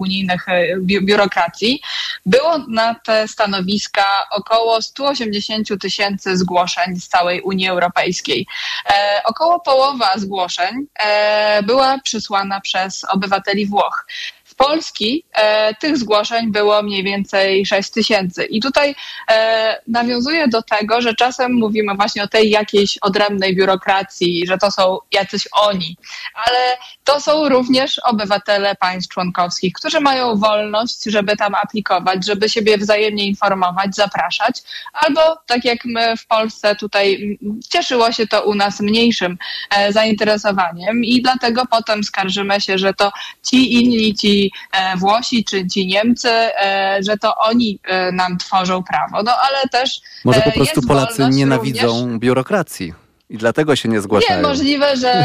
unijnych biurokracji, było na te stanowiska około 180 000 zgłoszeń z całej Unii Europejskiej. Około połowa zgłoszeń była przysłana przez obywateli Włoch. Z Polski tych zgłoszeń było mniej więcej 6 000. I tutaj nawiązuję do tego, że czasem mówimy właśnie o tej jakiejś odrębnej biurokracji, że to są jacyś oni, ale to są również obywatele państw członkowskich, którzy mają wolność, żeby tam aplikować, żeby siebie wzajemnie informować, zapraszać, albo tak jak my w Polsce tutaj cieszyło się to u nas mniejszym zainteresowaniem i dlatego potem skarżymy się, że to ci inni, ci Włosi czy ci Niemcy, że to oni nam tworzą prawo. No ale też może po prostu Polacy nienawidzą biurokracji i dlatego się nie zgłaszają. Nie, możliwe, że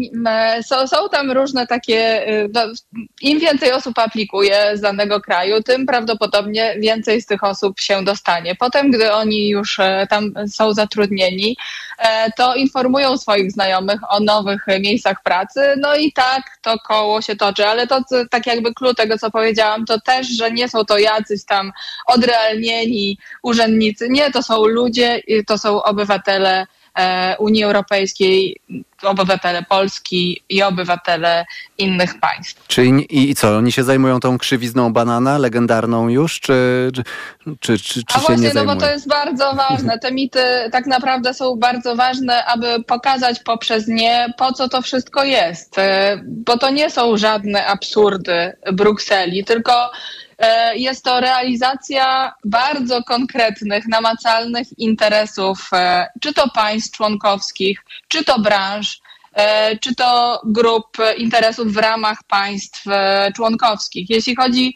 są tam różne takie, im więcej osób aplikuje z danego kraju, tym prawdopodobnie więcej z tych osób się dostanie. Potem, gdy oni już tam są zatrudnieni, to informują swoich znajomych o nowych miejscach pracy, no i tak to koło się toczy, ale to tak jakby clue tego, co powiedziałam, to też, że nie są to jacyś tam odrealnieni urzędnicy, nie, to są ludzie, to są obywatele Unii Europejskiej, obywatele Polski i obywatele innych państw. Czyli i co, oni się zajmują tą krzywizną banana, legendarną już, czy się właśnie, nie zajmują? Bo to jest bardzo ważne. Te mity tak naprawdę są bardzo ważne, aby pokazać poprzez nie, po co to wszystko jest. Bo to nie są żadne absurdy Brukseli, tylko jest to realizacja bardzo konkretnych, namacalnych interesów, czy to państw członkowskich, czy to branż, czy to grup interesów w ramach państw członkowskich. Jeśli chodzi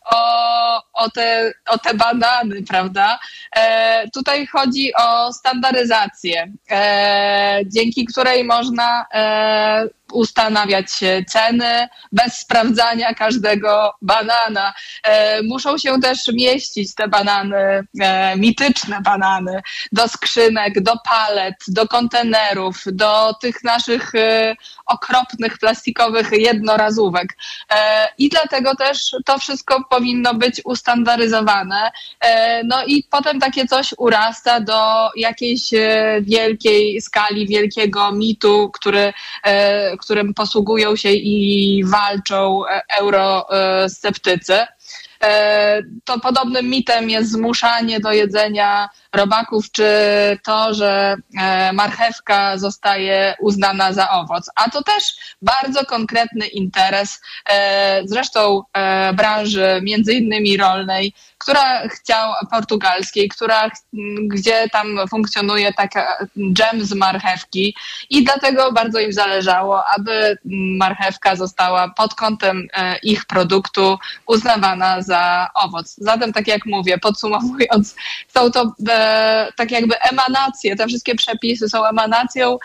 o te banany, prawda? Tutaj chodzi o standaryzację, dzięki której można ustanawiać ceny bez sprawdzania każdego banana. Muszą się też mieścić te banany, mityczne banany, do skrzynek, do palet, do kontenerów, do tych naszych okropnych plastikowych jednorazówek. I dlatego też to wszystko powinno być ustandaryzowane. No i potem takie coś urasta do jakiejś wielkiej skali, wielkiego mitu, którym posługują się i walczą eurosceptycy. To podobnym mitem jest zmuszanie do jedzenia robaków, czy to, że marchewka zostaje uznana za owoc. A to też bardzo konkretny interes, zresztą branży między innymi rolnej, portugalskiej, gdzie tam funkcjonuje taka dżem z marchewki i dlatego bardzo im zależało, aby marchewka została pod kątem ich produktu uznawana za owoc. Zatem, tak jak mówię, podsumowując, są to tak jakby emanacje, te wszystkie przepisy są emanacją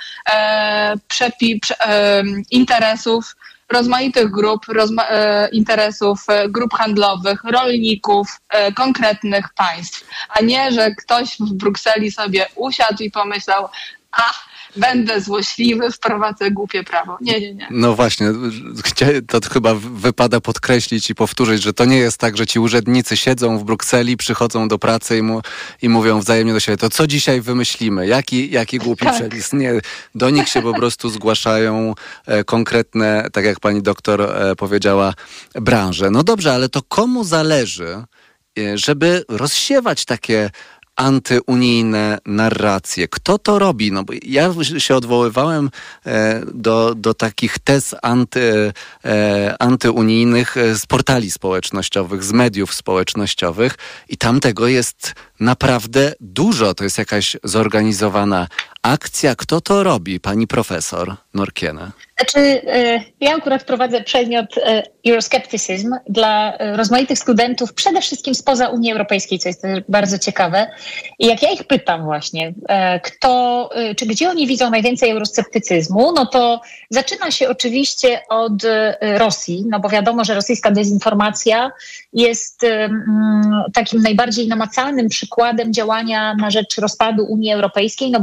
interesów rozmaitych grup, interesów grup handlowych, rolników, konkretnych państw, a nie, że ktoś w Brukseli sobie usiadł i pomyślał, będę złośliwy, wprowadzę głupie prawo. Nie. No właśnie, to chyba wypada podkreślić i powtórzyć, że to nie jest tak, że ci urzędnicy siedzą w Brukseli, przychodzą do pracy i mówią wzajemnie do siebie, to co dzisiaj wymyślimy? Jaki głupi przepis? Nie, do nich się po prostu zgłaszają konkretne, tak jak pani doktor powiedziała, branże. No dobrze, ale to komu zależy, żeby rozsiewać takie antyunijne narracje? Kto to robi? No bo ja się odwoływałem do takich tez antyunijnych z portali społecznościowych, z mediów społecznościowych i tam tego jest naprawdę dużo. To jest jakaś zorganizowana akcja. Kto to robi? Pani profesor Norkiene. Znaczy, ja akurat prowadzę przedmiot Euroscepticism dla rozmaitych studentów, przede wszystkim spoza Unii Europejskiej, co jest też bardzo ciekawe. I jak ja ich pytam właśnie, czy gdzie oni widzą najwięcej eurosceptycyzmu, no to zaczyna się oczywiście od Rosji, no bo wiadomo, że rosyjska dezinformacja jest takim najbardziej namacalnym przykładem działania na rzecz rozpadu Unii Europejskiej, no bo chodzi o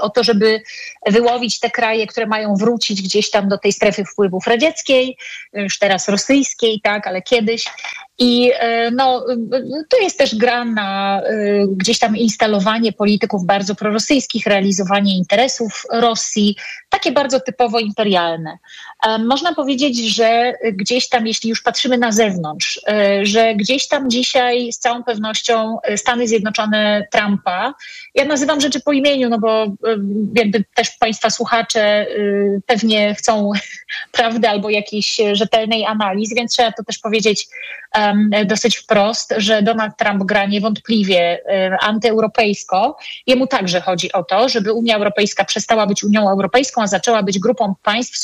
o to, żeby wyłowić te kraje, które mają wrócić gdzieś tam do tej strefy wpływów radzieckiej, już teraz rosyjskiej, tak, ale kiedyś. I to jest też gra na gdzieś tam instalowanie polityków bardzo prorosyjskich, realizowanie interesów Rosji, takie bardzo typowo imperialne. Można powiedzieć, że gdzieś tam, jeśli już patrzymy na zewnątrz, że gdzieś tam dzisiaj z całą pewnością Stany Zjednoczone Trumpa, ja nazywam rzeczy po imieniu, no bo jakby też Państwa słuchacze pewnie chcą prawdy albo jakiejś rzetelnej analizy, więc trzeba to też powiedzieć dosyć wprost, że Donald Trump gra niewątpliwie antyeuropejsko. Jemu także chodzi o to, żeby Unia Europejska przestała być Unią Europejską, a zaczęła być grupą państw,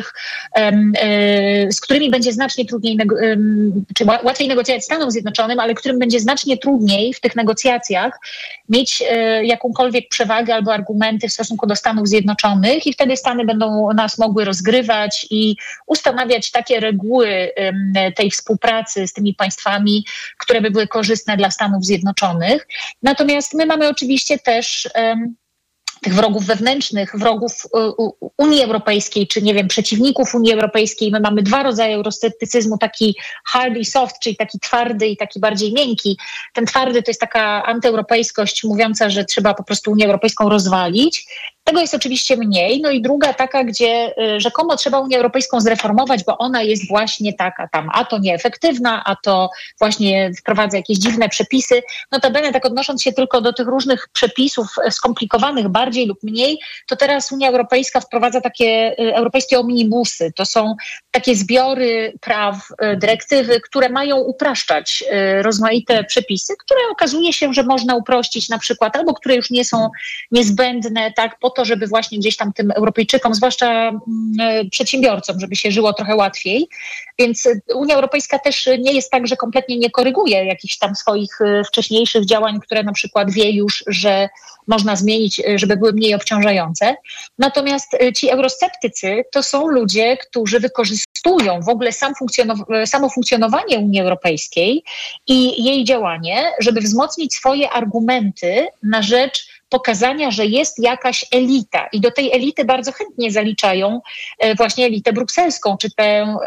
z którymi będzie znacznie trudniej, czy łatwiej negocjować Stanom Zjednoczonym, ale którym będzie znacznie trudniej w tych negocjacjach mieć jakąkolwiek przewagę albo argumenty w stosunku do Stanów Zjednoczonych i wtedy Stany będą nas mogły rozgrywać i ustanawiać takie reguły tej współpracy z tymi państwami, które by były korzystne dla Stanów Zjednoczonych. Natomiast my mamy oczywiście też tych wrogów wewnętrznych, wrogów Unii Europejskiej, czy nie wiem, przeciwników Unii Europejskiej. My mamy dwa rodzaje eurosceptycyzmu, taki hard i soft, czyli taki twardy i taki bardziej miękki. Ten twardy to jest taka antyeuropejskość mówiąca, że trzeba po prostu Unię Europejską rozwalić. Tego jest oczywiście mniej. No i druga taka, gdzie rzekomo trzeba Unię Europejską zreformować, bo ona jest właśnie taka tam, a to nieefektywna, a to właśnie wprowadza jakieś dziwne przepisy. Notabene, tak odnosząc się tylko do tych różnych przepisów skomplikowanych bardziej lub mniej, to teraz Unia Europejska wprowadza takie europejskie omnibusy. To są takie zbiory praw, dyrektywy, które mają upraszczać rozmaite przepisy, które okazuje się, że można uprościć na przykład, albo które już nie są niezbędne, tak, po to, żeby właśnie gdzieś tam tym Europejczykom, zwłaszcza przedsiębiorcom, żeby się żyło trochę łatwiej. Więc Unia Europejska też nie jest tak, że kompletnie nie koryguje jakichś tam swoich wcześniejszych działań, które na przykład wie już, że można zmienić, żeby były mniej obciążające. Natomiast ci eurosceptycy to są ludzie, którzy wykorzystują w ogóle samo funkcjonowanie Unii Europejskiej i jej działanie, żeby wzmocnić swoje argumenty na rzecz pokazania, że jest jakaś elita i do tej elity bardzo chętnie zaliczają właśnie elitę brukselską czy tę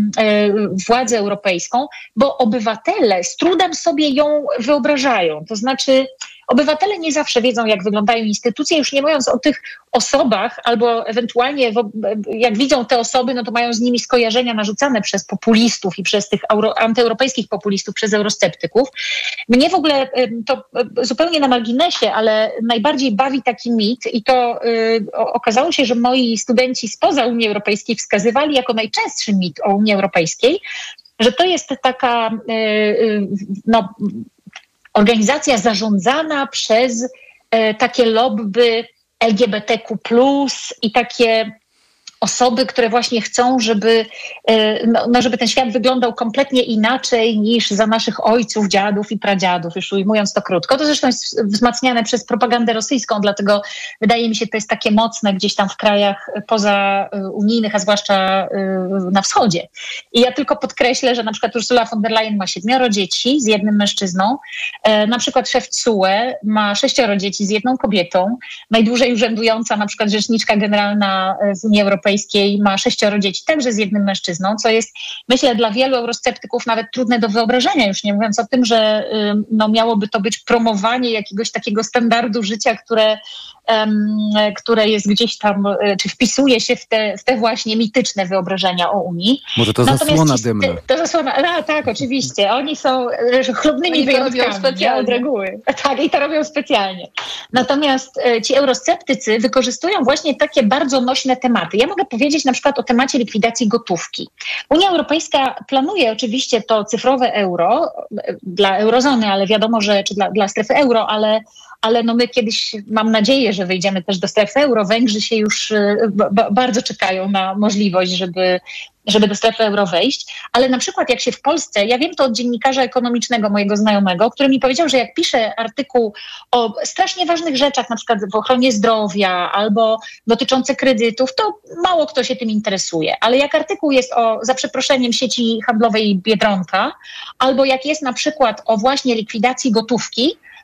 władzę europejską, bo obywatele z trudem sobie ją wyobrażają. To znaczy obywatele nie zawsze wiedzą, jak wyglądają instytucje, już nie mówiąc o tych osobach, albo ewentualnie jak widzą te osoby, no to mają z nimi skojarzenia narzucane przez populistów i przez tych antyeuropejskich populistów, przez eurosceptyków. Mnie w ogóle to zupełnie na marginesie, ale najbardziej bawi taki mit i to okazało się, że moi studenci spoza Unii Europejskiej wskazywali jako najczęstszy mit o Unii Europejskiej, że to jest taka organizacja zarządzana przez takie lobby LGBTQ+, i takie osoby, które właśnie chcą, żeby ten świat wyglądał kompletnie inaczej niż za naszych ojców, dziadów i pradziadów, już ujmując to krótko. To zresztą jest wzmacniane przez propagandę rosyjską, dlatego wydaje mi się, to jest takie mocne gdzieś tam w krajach pozaunijnych, a zwłaszcza na wschodzie. I ja tylko podkreślę, że na przykład Ursula von der Leyen ma 7 dzieci z jednym mężczyzną, na przykład szef TSUE ma 6 dzieci z jedną kobietą, najdłużej urzędująca na przykład rzeczniczka generalna z Unii Europejskiej ma 6 dzieci, także z jednym mężczyzną, co jest, myślę, dla wielu eurosceptyków nawet trudne do wyobrażenia, już nie mówiąc o tym, że miałoby to być promowanie jakiegoś takiego standardu życia, które jest gdzieś tam, czy wpisuje się w te właśnie mityczne wyobrażenia o Unii. Może to zasłona dymna. To zasłona, tak, oczywiście. Oni są chlubnymi wyjątkami od reguły. Tak, i to robią specjalnie. Natomiast ci eurosceptycy wykorzystują właśnie takie bardzo nośne tematy. Ja mogę powiedzieć na przykład o temacie likwidacji gotówki. Unia Europejska planuje oczywiście to cyfrowe euro dla eurozony, ale wiadomo, że czy dla strefy euro, ale my kiedyś, mam nadzieję, że wejdziemy też do strefy euro. Węgrzy się już bardzo czekają na możliwość, żeby do strefy euro wejść. Ale na przykład jak się w Polsce, ja wiem to od dziennikarza ekonomicznego mojego znajomego, który mi powiedział, że jak pisze artykuł o strasznie ważnych rzeczach, na przykład w ochronie zdrowia albo dotyczące kredytów, to mało kto się tym interesuje. Ale jak artykuł jest za przeproszeniem sieci handlowej Biedronka, albo jak jest na przykład o właśnie likwidacji gotówki,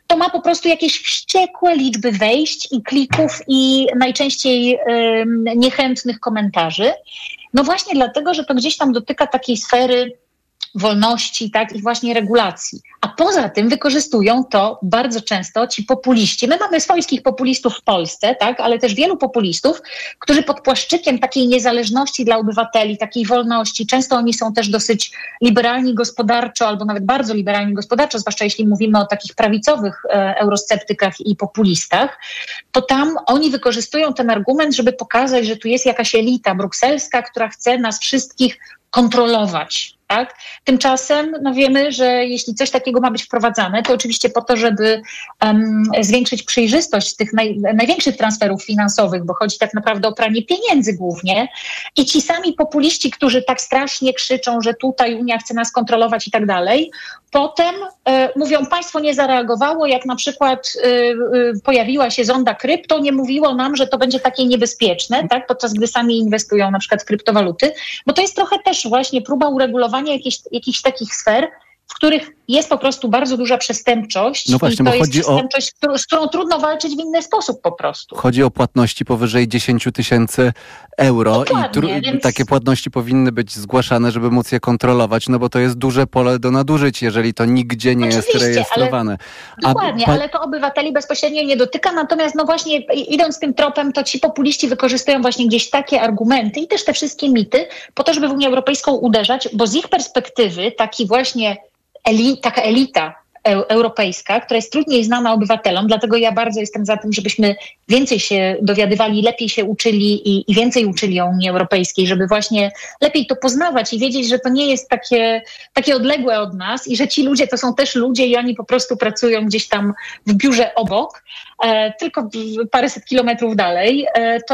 to ma po prostu jakieś wściekłe liczby wejść i klików i najczęściej niechętnych komentarzy. No właśnie dlatego, że to gdzieś tam dotyka takiej sfery wolności, tak, i właśnie regulacji. A poza tym wykorzystują to bardzo często ci populiści. My mamy swojskich populistów w Polsce, tak, ale też wielu populistów, którzy pod płaszczykiem takiej niezależności dla obywateli, takiej wolności, często oni są też dosyć liberalni gospodarczo, albo nawet bardzo liberalni gospodarczo, zwłaszcza jeśli mówimy o takich prawicowych eurosceptykach i populistach, to tam oni wykorzystują ten argument, żeby pokazać, że tu jest jakaś elita brukselska, która chce nas wszystkich kontrolować. Tak? Tymczasem wiemy, że jeśli coś takiego ma być wprowadzane, to oczywiście po to, żeby zwiększyć przejrzystość tych największych transferów finansowych, bo chodzi tak naprawdę o pranie pieniędzy głównie, i ci sami populiści, którzy tak strasznie krzyczą, że tutaj Unia chce nas kontrolować i tak dalej, potem mówią, państwo nie zareagowało, jak na przykład pojawiła się zonda krypto, nie mówiło nam, że to będzie takie niebezpieczne, tak? Podczas gdy sami inwestują na przykład w kryptowaluty, bo to jest trochę też właśnie próba uregulowania jakichś takich sfer, w których jest po prostu bardzo duża przestępczość. No właśnie, i to jest przestępczość, z którą trudno walczyć w inny sposób po prostu. Chodzi o płatności powyżej 10 000 euro. Dokładnie, i takie płatności powinny być zgłaszane, żeby móc je kontrolować, no bo to jest duże pole do nadużyć, jeżeli to nigdzie nie jest rejestrowane. Dokładnie, ale to obywateli bezpośrednio nie dotyka, natomiast no właśnie idąc tym tropem, to ci populiści wykorzystują właśnie gdzieś takie argumenty i też te wszystkie mity po to, żeby w Unię Europejską uderzać, bo z ich perspektywy taki właśnie taka elita europejska, która jest trudniej znana obywatelom, dlatego ja bardzo jestem za tym, żebyśmy więcej się dowiadywali, lepiej się uczyli i więcej uczyli o Unii Europejskiej, żeby właśnie lepiej to poznawać i wiedzieć, że to nie jest takie odległe od nas i że ci ludzie to są też ludzie i oni po prostu pracują gdzieś tam w biurze obok, tylko paręset kilometrów dalej,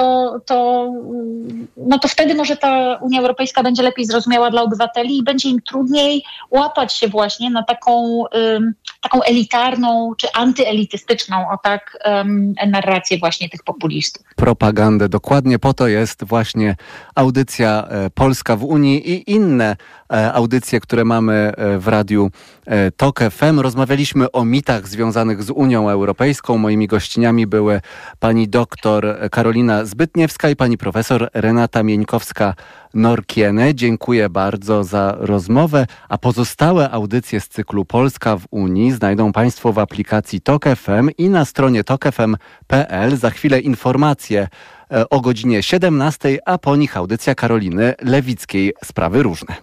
to wtedy może ta Unia Europejska będzie lepiej zrozumiała dla obywateli i będzie im trudniej łapać się właśnie na taką elitarną czy antyelitystyczną narrację właśnie tych populistów. Propagandę. Dokładnie po to jest właśnie audycja Polska w Unii i inne audycje, które mamy w radiu TOK FM. Rozmawialiśmy o mitach związanych z Unią Europejską. Moimi gościniami były pani doktor Karolina Zbytniewska i pani profesor Renata Mieńkowska-Norkiene. Dziękuję bardzo za rozmowę, a pozostałe audycje z cyklu Polska w Unii znajdą państwo w aplikacji TOK FM i na stronie tokfm.pl. Za chwilę informacje o godzinie 17, a po nich audycja Karoliny Lewickiej. Sprawy różne.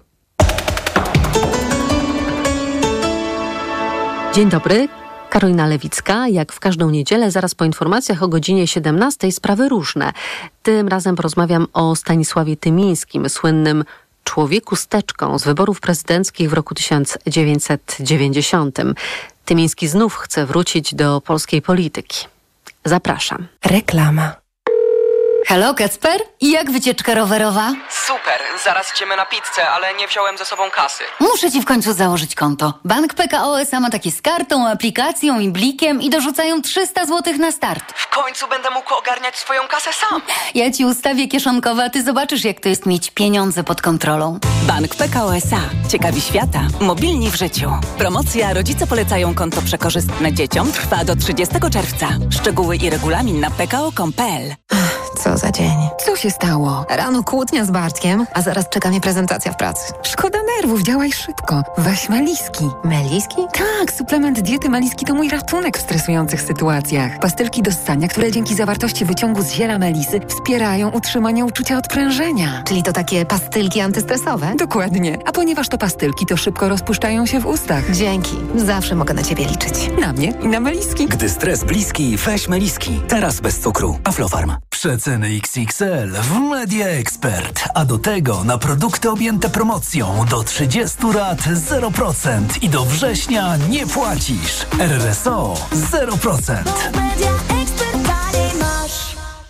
Dzień dobry, Karolina Lewicka. Jak w każdą niedzielę, zaraz po informacjach o godzinie 17, sprawy różne. Tym razem porozmawiam o Stanisławie Tymińskim, słynnym człowieku z teczką z wyborów prezydenckich w roku 1990. Tymiński znów chce wrócić do polskiej polityki. Zapraszam. Reklama. Halo, Kacper? I jak wycieczka rowerowa? Super, zaraz idziemy na pizzę, ale nie wziąłem ze sobą kasy. Muszę ci w końcu założyć konto. Bank PKO SA ma takie z kartą, aplikacją i blikiem i dorzucają 300 zł na start. W końcu będę mógł ogarniać swoją kasę sam. Ja ci ustawię kieszonkowe, a ty zobaczysz, jak to jest mieć pieniądze pod kontrolą. Bank PKO SA. Ciekawi świata. Mobilni w życiu. Promocja Rodzice polecają konto przekorzystne dzieciom trwa do 30 czerwca. Szczegóły i regulamin na pko.com.pl. Co za dzień. Co się stało? Rano kłótnia z Bartkiem, a zaraz czeka mnie prezentacja w pracy. Szkoda nerwów, działaj szybko. Weź Meliski. Meliski? Tak, suplement diety Meliski to mój ratunek w stresujących sytuacjach. Pastylki do ssania, które dzięki zawartości wyciągu z ziela melisy wspierają utrzymanie uczucia odprężenia. Czyli to takie pastylki antystresowe? Dokładnie. A ponieważ to pastylki, to szybko rozpuszczają się w ustach. Dzięki. Zawsze mogę na ciebie liczyć. Na mnie i na Meliski. Gdy stres bliski, weź Meliski. Teraz bez cukru. Aflofarm. Przeceny XXL w Media Expert. A do tego na produkty objęte promocją do 30 lat 0% i do września nie płacisz. RRSO 0%.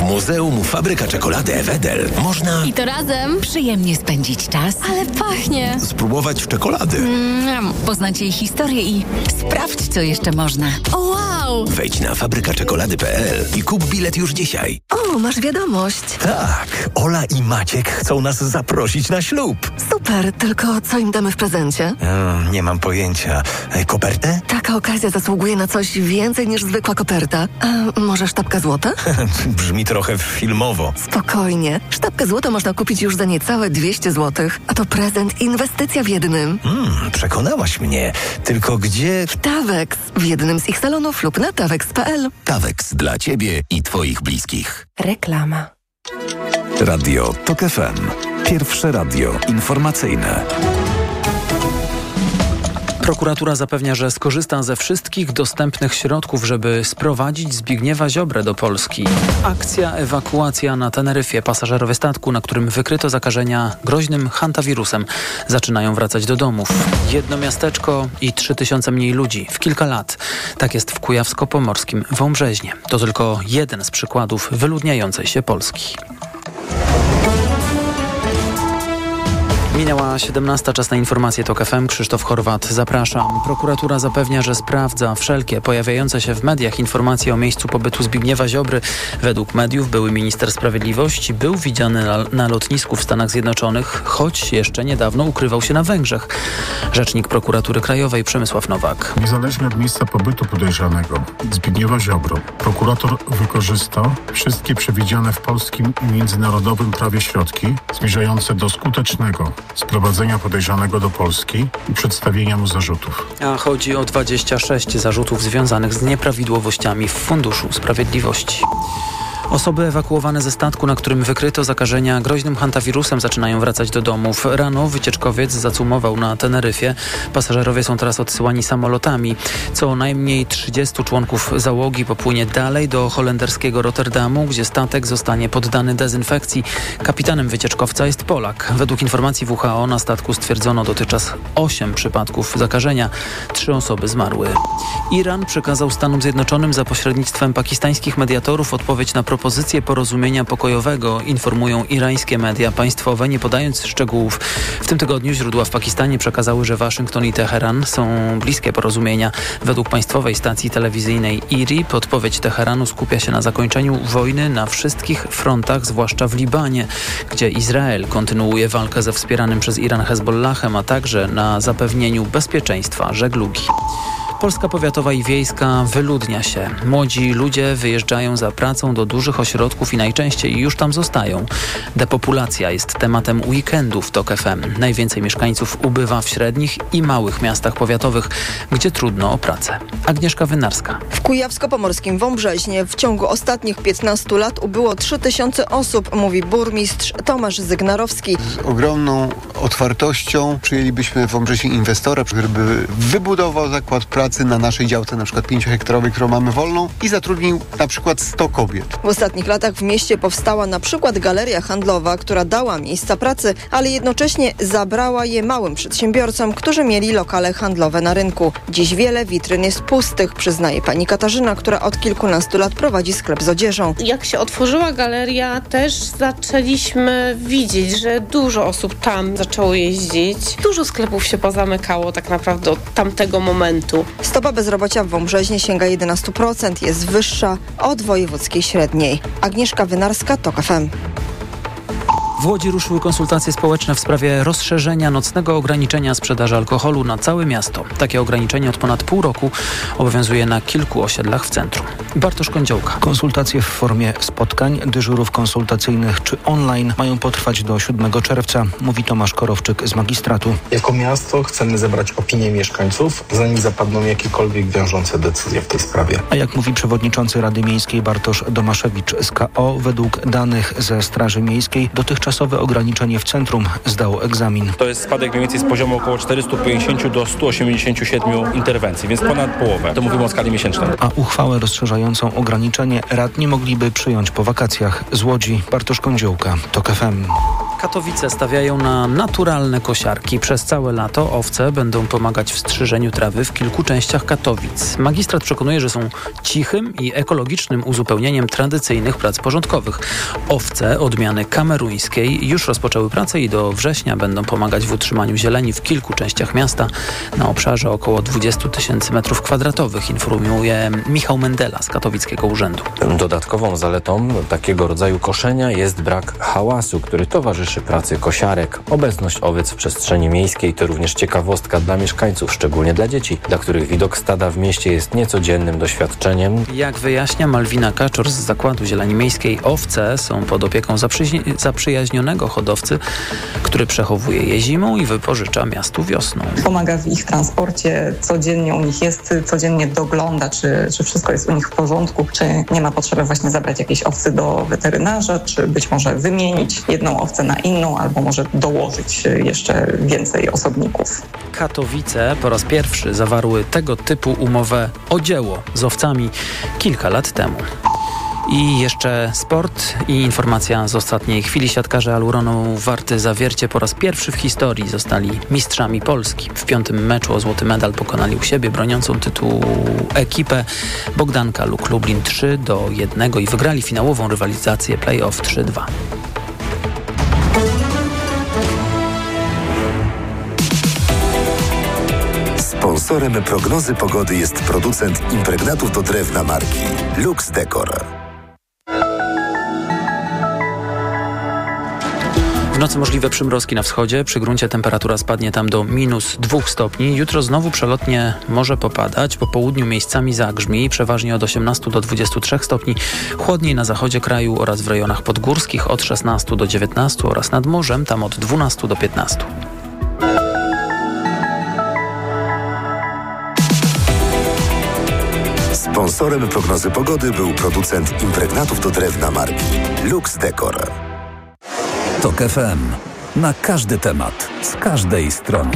Muzeum Fabryka Czekolady Wedel można... I to razem Przyjemnie spędzić czas. ale pachnie. spróbować czekolady. Poznać jej historię i sprawdź, co jeszcze można. O wow! Wejdź na fabrykaczekolady.pl i kup bilet już dzisiaj. O, masz wiadomość. Tak, Ola i Maciek chcą nas zaprosić na ślub. Super, tylko co im damy w prezencie? Nie mam pojęcia. Kopertę? Taka okazja zasługuje na coś więcej niż zwykła koperta. A może sztabka złota? Brzmi trochę filmowo. Spokojnie. Sztabkę złota można kupić już za niecałe 200 zł. A to prezent, inwestycja w jednym. Przekonałaś mnie. Tylko gdzie... W Tawex. W jednym z ich salonów lub na tawex.pl. Tawex dla ciebie i twoich bliskich. Reklama. Radio TOK FM. Pierwsze radio informacyjne. Prokuratura zapewnia, że skorzysta ze wszystkich dostępnych środków, żeby sprowadzić Zbigniewa Ziobrę do Polski. Akcja ewakuacja na Teneryfie. Pasażerowie statku, na którym wykryto zakażenia groźnym hantawirusem, zaczynają wracać do domów. Jedno miasteczko i 3000 mniej ludzi w kilka lat. Tak jest w kujawsko-pomorskim Wąbrzeźnie. To tylko jeden z przykładów wyludniającej się Polski. Minęła 17, czas na informacje TOK FM. Krzysztof Chorwat, zapraszam. Prokuratura zapewnia, że sprawdza wszelkie pojawiające się w mediach informacje o miejscu pobytu Zbigniewa Ziobry. Według mediów były minister sprawiedliwości był widziany na lotnisku w Stanach Zjednoczonych, choć jeszcze niedawno ukrywał się na Węgrzech. Rzecznik Prokuratury Krajowej Przemysław Nowak. Niezależnie od miejsca pobytu podejrzanego Zbigniewa Ziobro, prokurator wykorzysta wszystkie przewidziane w polskim i międzynarodowym prawie środki zmierzające do skutecznego sprowadzenia podejrzanego do Polski i przedstawienia mu zarzutów. A chodzi o 26 zarzutów związanych z nieprawidłowościami w Funduszu Sprawiedliwości. Osoby ewakuowane ze statku, na którym wykryto zakażenia groźnym hantawirusem, zaczynają wracać do domów. Rano wycieczkowiec zacumował na Teneryfie. Pasażerowie są teraz odsyłani samolotami. Co najmniej 30 członków załogi popłynie dalej do holenderskiego Rotterdamu, gdzie statek zostanie poddany dezynfekcji. Kapitanem wycieczkowca jest Polak. Według informacji WHO na statku stwierdzono dotychczas 8 przypadków zakażenia. 3 osoby zmarły. Iran przekazał Stanom Zjednoczonym za pośrednictwem pakistańskich mediatorów odpowiedź na propozycję porozumienia pokojowego, informują irańskie media państwowe, nie podając szczegółów. W tym tygodniu źródła w Pakistanie przekazały, że Waszyngton i Teheran są bliskie porozumienia. Według państwowej stacji telewizyjnej IRI podpowiedź Teheranu skupia się na zakończeniu wojny na wszystkich frontach, zwłaszcza w Libanie, gdzie Izrael kontynuuje walkę ze wspieranym przez Iran Hezbollahem, a także na zapewnieniu bezpieczeństwa żeglugi. Polska powiatowa i wiejska wyludnia się. Młodzi ludzie wyjeżdżają za pracą do dużych ośrodków i najczęściej już tam zostają. Depopulacja jest tematem weekendu w TOK FM. Najwięcej mieszkańców ubywa w średnich i małych miastach powiatowych, gdzie trudno o pracę. Agnieszka Wynarska. W kujawsko-pomorskim Wąbrzeźnie w ciągu ostatnich 15 lat ubyło 3000 osób, mówi burmistrz Tomasz Zygnarowski. Z ogromną otwartością przyjęlibyśmy w Wąbrzeźnie inwestora, który by wybudował zakład pracy na naszej działce, na przykład 5-hektarowej, którą mamy wolną, i zatrudnił na przykład 100 kobiet. W ostatnich latach w mieście powstała na przykład galeria handlowa, która dała miejsca pracy, ale jednocześnie zabrała je małym przedsiębiorcom, którzy mieli lokale handlowe na rynku. Dziś wiele witryn jest pustych, przyznaje pani Katarzyna, która od kilkunastu lat prowadzi sklep z odzieżą. Jak się otworzyła galeria, też zaczęliśmy widzieć, że dużo osób tam zaczęło jeździć. Dużo sklepów się pozamykało tak naprawdę od tamtego momentu. Stopa bezrobocia w Wąbrzeźnie sięga 11%, jest wyższa od wojewódzkiej średniej. Agnieszka Wynarska, TOK FM. W Łodzi ruszyły konsultacje społeczne w sprawie rozszerzenia nocnego ograniczenia sprzedaży alkoholu na całe miasto. Takie ograniczenie od ponad pół roku obowiązuje na kilku osiedlach w centrum. Bartosz Kądziołka. Konsultacje w formie spotkań, dyżurów konsultacyjnych czy online mają potrwać do 7 czerwca, mówi Tomasz Korowczyk z magistratu. Jako miasto chcemy zebrać opinię mieszkańców, zanim zapadną jakiekolwiek wiążące decyzje w tej sprawie. A jak mówi przewodniczący Rady Miejskiej Bartosz Domaszewicz z KO, według danych ze Straży Miejskiej dotychczasowe ograniczenie w centrum zdało egzamin. To jest spadek mniej więcej z poziomu około 450 do 187 interwencji, więc ponad połowę. To mówimy o skali miesięcznej. A uchwałę rozszerzającą ograniczenie radni mogliby przyjąć po wakacjach. Z Łodzi Bartosz Kądziołka, TOK FM. Katowice stawiają na naturalne kosiarki. Przez całe lato owce będą pomagać w strzyżeniu trawy w kilku częściach Katowic. Magistrat przekonuje, że są cichym i ekologicznym uzupełnieniem tradycyjnych prac porządkowych. Owce odmiany kameruńskiej już rozpoczęły pracę i do września będą pomagać w utrzymaniu zieleni w kilku częściach miasta na obszarze około 20 000 metrów kwadratowych, informuje Michał Mendela z Katowickiego Urzędu. Dodatkową zaletą takiego rodzaju koszenia jest brak hałasu, który towarzyszy pracy kosiarek. Obecność owiec w przestrzeni miejskiej to również ciekawostka dla mieszkańców, szczególnie dla dzieci, dla których widok stada w mieście jest niecodziennym doświadczeniem. Jak wyjaśnia Malwina Kaczor z Zakładu Zieleni Miejskiej, owce są pod opieką zaprzyjaźnionego hodowcy, który przechowuje je zimą i wypożycza miastu wiosną. Pomaga w ich transporcie, codziennie u nich jest, codziennie dogląda, czy wszystko jest u nich w porządku, czy nie ma potrzeby właśnie zabrać jakiejś owcy do weterynarza, czy być może wymienić jedną owcę na inną, albo może dołożyć jeszcze więcej osobników. Katowice po raz pierwszy zawarły tego typu umowę o dzieło z owcami kilka lat temu. I jeszcze sport i informacja z ostatniej chwili. Siatkarze Aluronu Warty Zawiercie po raz pierwszy w historii zostali mistrzami Polski. W 5. meczu o złoty medal pokonali u siebie broniącą tytułu ekipę Bogdanka Luk Lublin 3-1 i wygrali finałową rywalizację play-off 3-2. Sponsorem prognozy pogody jest producent impregnatów do drewna marki Lux Decor. W nocy możliwe przymrozki na wschodzie. Przy gruncie temperatura spadnie tam do -2 stopni. Jutro znowu przelotnie może popadać. Po południu miejscami zagrzmi. Przeważnie od 18 do 23 stopni. Chłodniej na zachodzie kraju oraz w rejonach podgórskich od 16 do 19 oraz nad morzem tam od 12 do 15. Sponsorem prognozy pogody był producent impregnatów do drewna marki Lux Decor. TOK FM. Na każdy temat, z każdej strony.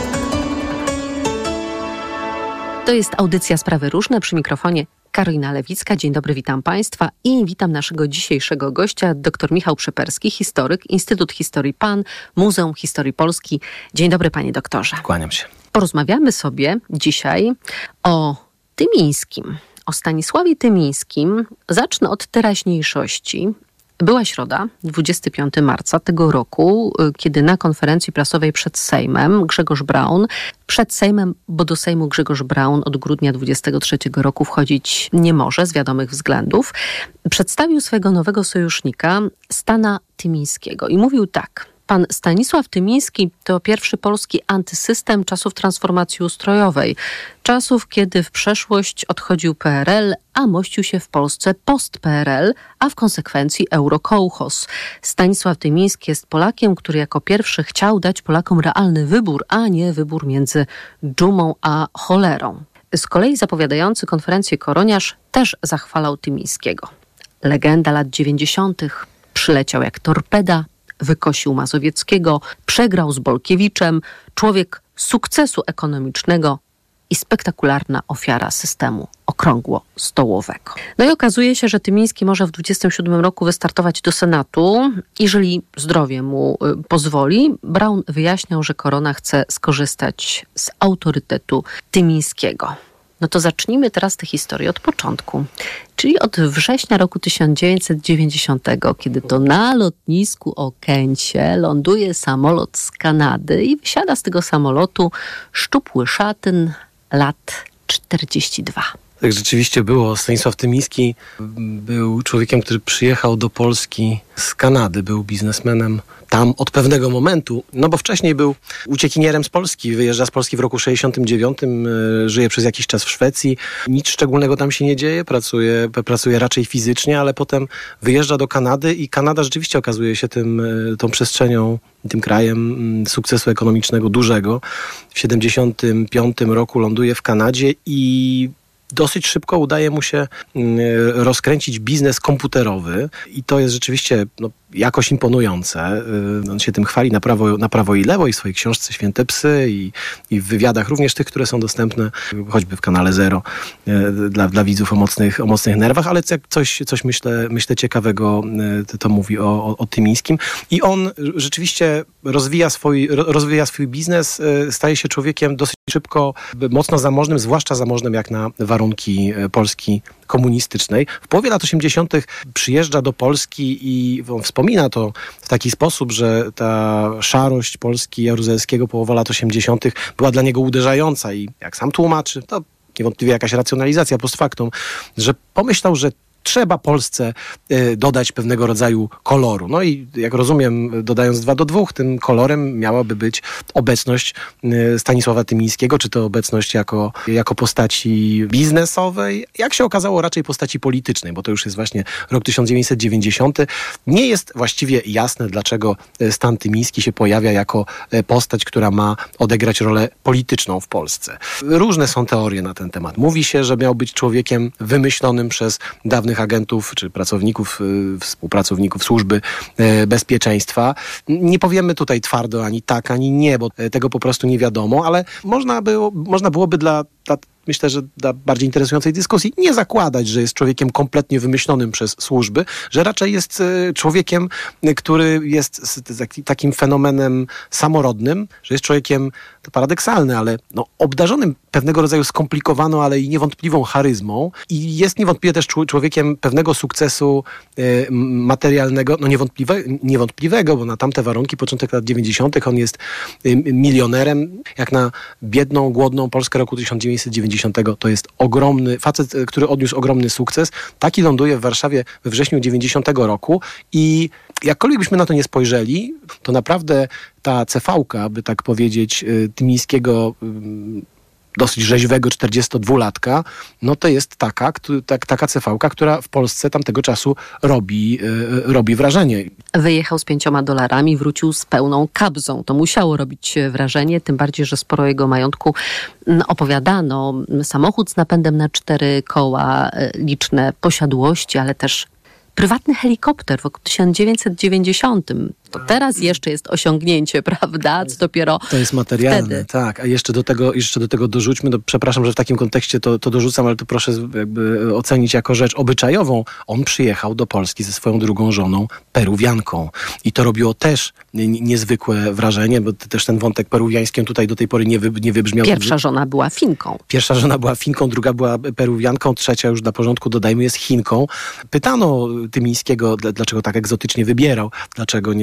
To jest audycja Sprawy Różne, przy mikrofonie Karolina Lewicka. Dzień dobry, witam Państwa i witam naszego dzisiejszego gościa, dr Michał Przeperski, historyk, Instytut Historii PAN, Muzeum Historii Polski. Dzień dobry, panie doktorze. Kłaniam się. Porozmawiamy sobie dzisiaj o Tymińskim, o Stanisławie Tymińskim. Zacznę od teraźniejszości. Była środa, 25 marca tego roku, kiedy na konferencji prasowej przed Sejmem Grzegorz Braun, bo do Sejmu Grzegorz Braun od grudnia 23 roku wchodzić nie może z wiadomych względów, przedstawił swojego nowego sojusznika Stana Tymińskiego i mówił tak: pan Stanisław Tymiński to pierwszy polski antysystem czasów transformacji ustrojowej, czasów, kiedy w przeszłość odchodził PRL, a mościł się w Polsce post-PRL, a w konsekwencji eurokołchoz. Stanisław Tymiński jest Polakiem, który jako pierwszy chciał dać Polakom realny wybór, a nie wybór między dżumą a cholerą. Z kolei zapowiadający konferencję Koroniarz też zachwalał Tymińskiego. Legenda lat 90. przyleciał jak torpeda, wykosił Mazowieckiego, przegrał z Bolkiewiczem, człowiek sukcesu ekonomicznego i spektakularna ofiara systemu okrągło-stołowego. No i okazuje się, że Tymiński może w 27 roku wystartować do Senatu, jeżeli zdrowie mu pozwoli. Braun wyjaśniał, że Korona chce skorzystać z autorytetu Tymińskiego. No to zacznijmy teraz tę historię od początku, czyli od września roku 1990, kiedy to na lotnisku Okęcie ląduje samolot z Kanady i wysiada z tego samolotu szczupły szatyn, lat 42. Tak rzeczywiście było. Stanisław Tymiński był człowiekiem, który przyjechał do Polski z Kanady, był biznesmenem tam od pewnego momentu, no bo wcześniej był uciekinierem z Polski, wyjeżdża z Polski w roku 69, żyje przez jakiś czas w Szwecji, nic szczególnego tam się nie dzieje, pracuje raczej fizycznie, ale potem wyjeżdża do Kanady i Kanada rzeczywiście okazuje się tą przestrzenią, tym krajem sukcesu ekonomicznego dużego. W 75 roku ląduje w Kanadzie i dosyć szybko udaje mu się rozkręcić biznes komputerowy i to jest rzeczywiście jakoś imponujące. On się tym chwali na prawo i lewo i w swojej książce Święte Psy i w wywiadach, również tych, które są dostępne choćby w kanale Zero dla widzów o mocnych nerwach, ale coś myślę ciekawego to mówi o Tymińskim. I on rzeczywiście rozwija swój biznes, staje się człowiekiem dosyć szybko, mocno zamożnym, zwłaszcza zamożnym jak na warunki Polski komunistycznej. W połowie lat 80. przyjeżdża do Polski i wspomina to w taki sposób, że ta szarość Polski Jaruzelskiego połowa lat 80. była dla niego uderzająca i jak sam tłumaczy, to niewątpliwie jakaś racjonalizacja post factum, że pomyślał, że trzeba Polsce dodać pewnego rodzaju koloru. No i jak rozumiem, dodając 2 do 2, tym kolorem miałaby być obecność Stanisława Tymińskiego, czy to obecność jako postaci biznesowej, jak się okazało raczej postaci politycznej, bo to już jest właśnie rok 1990. Nie jest właściwie jasne, dlaczego Stan Tymiński się pojawia jako postać, która ma odegrać rolę polityczną w Polsce. Różne są teorie na ten temat. Mówi się, że miał być człowiekiem wymyślonym przez dawnych agentów czy współpracowników służby bezpieczeństwa. Nie powiemy tutaj twardo ani tak, ani nie, bo tego po prostu nie wiadomo, ale można byłoby myślę, że dla bardziej interesującej dyskusji nie zakładać, że jest człowiekiem kompletnie wymyślonym przez służby, że raczej jest człowiekiem, który jest takim fenomenem samorodnym, że jest człowiekiem, to paradoksalne, ale obdarzonym pewnego rodzaju skomplikowaną, ale i niewątpliwą charyzmą i jest niewątpliwie też człowiekiem pewnego sukcesu materialnego, niewątpliwego, bo na tamte warunki, początek lat 90. on jest milionerem, jak na biedną, głodną Polskę roku 1990. To jest ogromny facet, który odniósł ogromny sukces. Taki ląduje w Warszawie we wrześniu 90 roku i jakkolwiek byśmy na to nie spojrzeli, to naprawdę ta CV-ka, by tak powiedzieć, Tymińskiego dosyć rzeźwego 42-latka, to jest taka CV-ka, która w Polsce tamtego czasu robi wrażenie. Wyjechał z $5, wrócił z pełną kabzą. To musiało robić wrażenie, tym bardziej, że sporo jego majątku opowiadano. Samochód z napędem na 4 koła, liczne posiadłości, ale też prywatny helikopter w roku 1990. To teraz jeszcze jest osiągnięcie, prawda? Co dopiero to jest materialne, wtedy. Tak. A jeszcze do tego dorzućmy, przepraszam, że w takim kontekście to dorzucam, ale to proszę jakby ocenić jako rzecz obyczajową. On przyjechał do Polski ze swoją drugą żoną, Peruwianką. I to robiło też niezwykłe wrażenie, bo też ten wątek peruwiański tutaj do tej pory nie wybrzmiał. Pierwsza żona była Finką. Druga była Peruwianką, trzecia już dla porządku dodajmy jest Chinką. Pytano Tymińskiego, dlaczego tak egzotycznie wybierał, dlaczego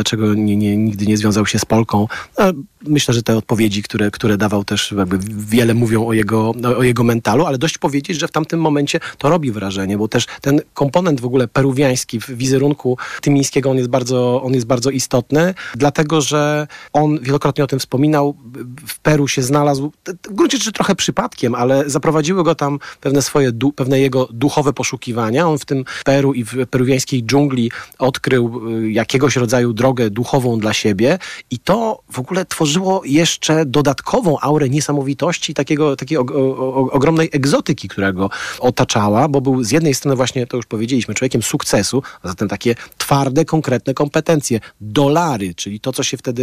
nigdy nie związał się z Polką. Myślę, że te odpowiedzi, które dawał też jakby wiele mówią o jego mentalu, ale dość powiedzieć, że w tamtym momencie to robi wrażenie, bo też ten komponent w ogóle peruwiański w wizerunku Tymińskiego, on jest bardzo istotny, dlatego, że on wielokrotnie o tym wspominał, w Peru się znalazł, w gruncie rzeczy trochę przypadkiem, ale zaprowadziły go tam pewne jego duchowe poszukiwania. On w tym Peru i w peruwiańskiej dżungli odkrył jakiegoś rodzaju drogę duchową dla siebie i to w ogóle tworzyło jeszcze dodatkową aurę niesamowitości, takiej ogromnej egzotyki, która go otaczała, bo był z jednej strony właśnie, to już powiedzieliśmy, człowiekiem sukcesu, a zatem takie twarde, konkretne kompetencje, dolary, czyli to,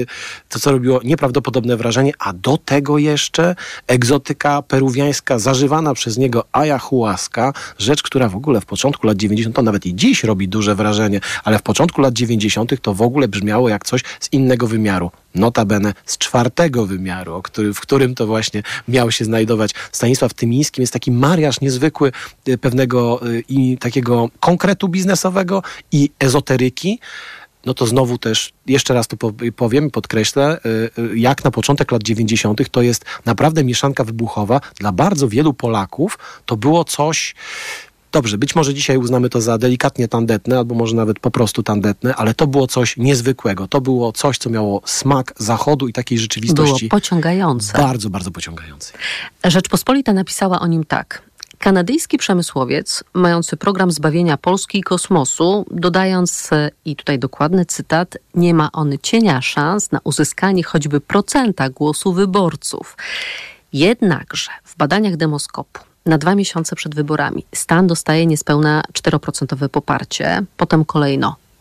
co robiło nieprawdopodobne wrażenie, a do tego jeszcze egzotyka peruwiańska, zażywana przez niego ayahuasca, rzecz, która w ogóle w początku lat 90, to nawet i dziś robi duże wrażenie, ale w początku lat 90 to w ogóle brzmiało jak coś z innego wymiaru. Notabene z 4. wymiaru, w którym to właśnie miał się znajdować Stanisław Tymiński. Jest taki mariaż niezwykły pewnego i takiego konkretu biznesowego i ezoteryki. No to znowu też, jeszcze raz to powiem, podkreślę, jak na początek lat 90. to jest naprawdę mieszanka wybuchowa. Dla bardzo wielu Polaków to było coś... Dobrze, być może dzisiaj uznamy to za delikatnie tandetne, albo może nawet po prostu tandetne, ale to było coś niezwykłego. To było coś, co miało smak Zachodu i takiej rzeczywistości. Było pociągające. Bardzo, bardzo pociągające. Rzeczpospolita napisała o nim tak. Kanadyjski przemysłowiec, mający program zbawienia Polski i kosmosu, dodając, i tutaj dokładny cytat, nie ma on cienia szans na uzyskanie choćby procenta głosu wyborców. Jednakże w badaniach Demoskopu na 2 miesiące przed wyborami Stan dostaje niespełna 4% poparcie, potem kolejno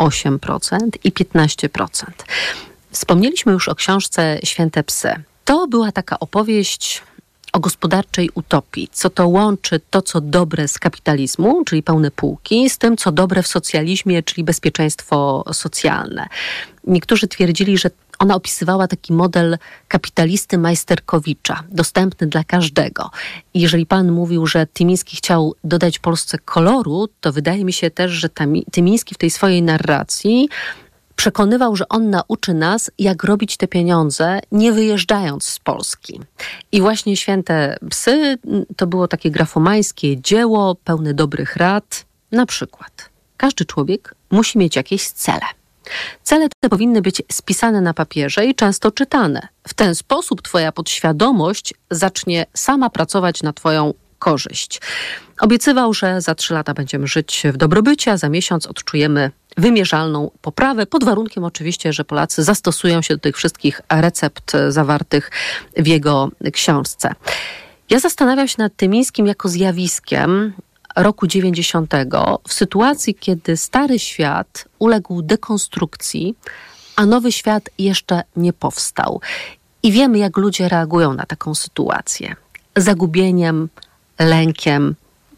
8% i 15%. Wspomnieliśmy już o książce Święte psy. To była taka opowieść o gospodarczej utopii. Co to łączy to, co dobre z kapitalizmu, czyli pełne półki, z tym, co dobre w socjalizmie, czyli bezpieczeństwo socjalne. Niektórzy twierdzili, że ona opisywała taki model kapitalisty Majsterkowicza, dostępny dla każdego. I jeżeli pan mówił, że Tymiński chciał dodać Polsce koloru, to wydaje mi się też, że Tymiński w tej swojej narracji przekonywał, że on nauczy nas, jak robić te pieniądze, nie wyjeżdżając z Polski. I właśnie Święte psy to było takie grafomańskie dzieło, pełne dobrych rad. Na przykład, każdy człowiek musi mieć jakieś cele. Cele te powinny być spisane na papierze i często czytane. W ten sposób twoja podświadomość zacznie sama pracować na twoją korzyść. Obiecywał, że za 3 lata będziemy żyć w dobrobycie, a za miesiąc odczujemy wymierzalną poprawę, pod warunkiem oczywiście, że Polacy zastosują się do tych wszystkich recept zawartych w jego książce. Ja zastanawiam się nad Tymińskim jako zjawiskiem roku 90, w sytuacji, kiedy stary świat uległ dekonstrukcji, a nowy świat jeszcze nie powstał. I wiemy, jak ludzie reagują na taką sytuację. Zagubieniem, lękiem,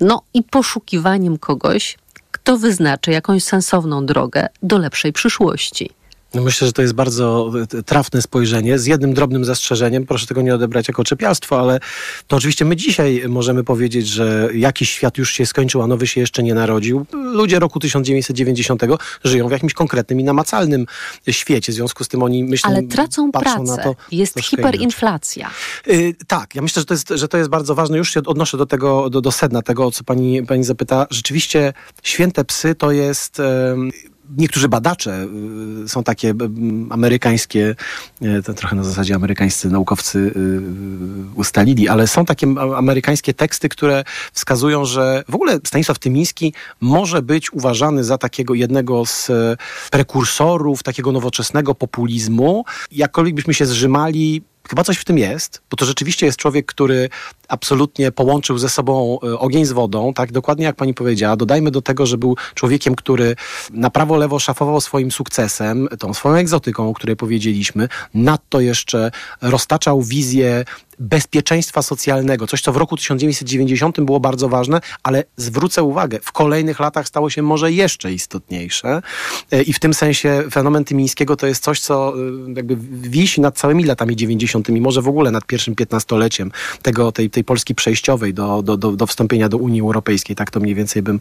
i poszukiwaniem kogoś, kto wyznaczy jakąś sensowną drogę do lepszej przyszłości. Myślę, że to jest bardzo trafne spojrzenie, z jednym drobnym zastrzeżeniem. Proszę tego nie odebrać jako czepialstwo, ale to oczywiście my dzisiaj możemy powiedzieć, że jakiś świat już się skończył, a nowy się jeszcze nie narodził. Ludzie roku 1990 żyją w jakimś konkretnym i namacalnym świecie. W związku z tym oni myślą, ale tracą pracę. Na to jest hiperinflacja. Tak, ja myślę, że to jest bardzo ważne. Już się odnoszę do tego, do sedna tego, o co pani zapyta. Rzeczywiście Święte psy to jest... Niektórzy badacze, są takie amerykańskie, to trochę na zasadzie amerykańscy naukowcy ustalili, ale są takie amerykańskie teksty, które wskazują, że w ogóle Stanisław Tymiński może być uważany za takiego jednego z prekursorów takiego nowoczesnego populizmu. Jakkolwiek byśmy się zrzymali, chyba coś w tym jest, bo to rzeczywiście jest człowiek, który absolutnie połączył ze sobą ogień z wodą, tak dokładnie jak pani powiedziała. Dodajmy do tego, że był człowiekiem, który na prawo, lewo szafował swoim sukcesem, tą swoją egzotyką, o której powiedzieliśmy. Nadto jeszcze roztaczał wizję bezpieczeństwa socjalnego, coś, co w roku 1990 było bardzo ważne, ale zwrócę uwagę, w kolejnych latach stało się może jeszcze istotniejsze i w tym sensie fenomen Tymińskiego to jest coś, co jakby wisi nad całymi latami 90., może w ogóle nad pierwszym 15-leciem tej Polski przejściowej do wstąpienia do Unii Europejskiej. Tak to mniej więcej bym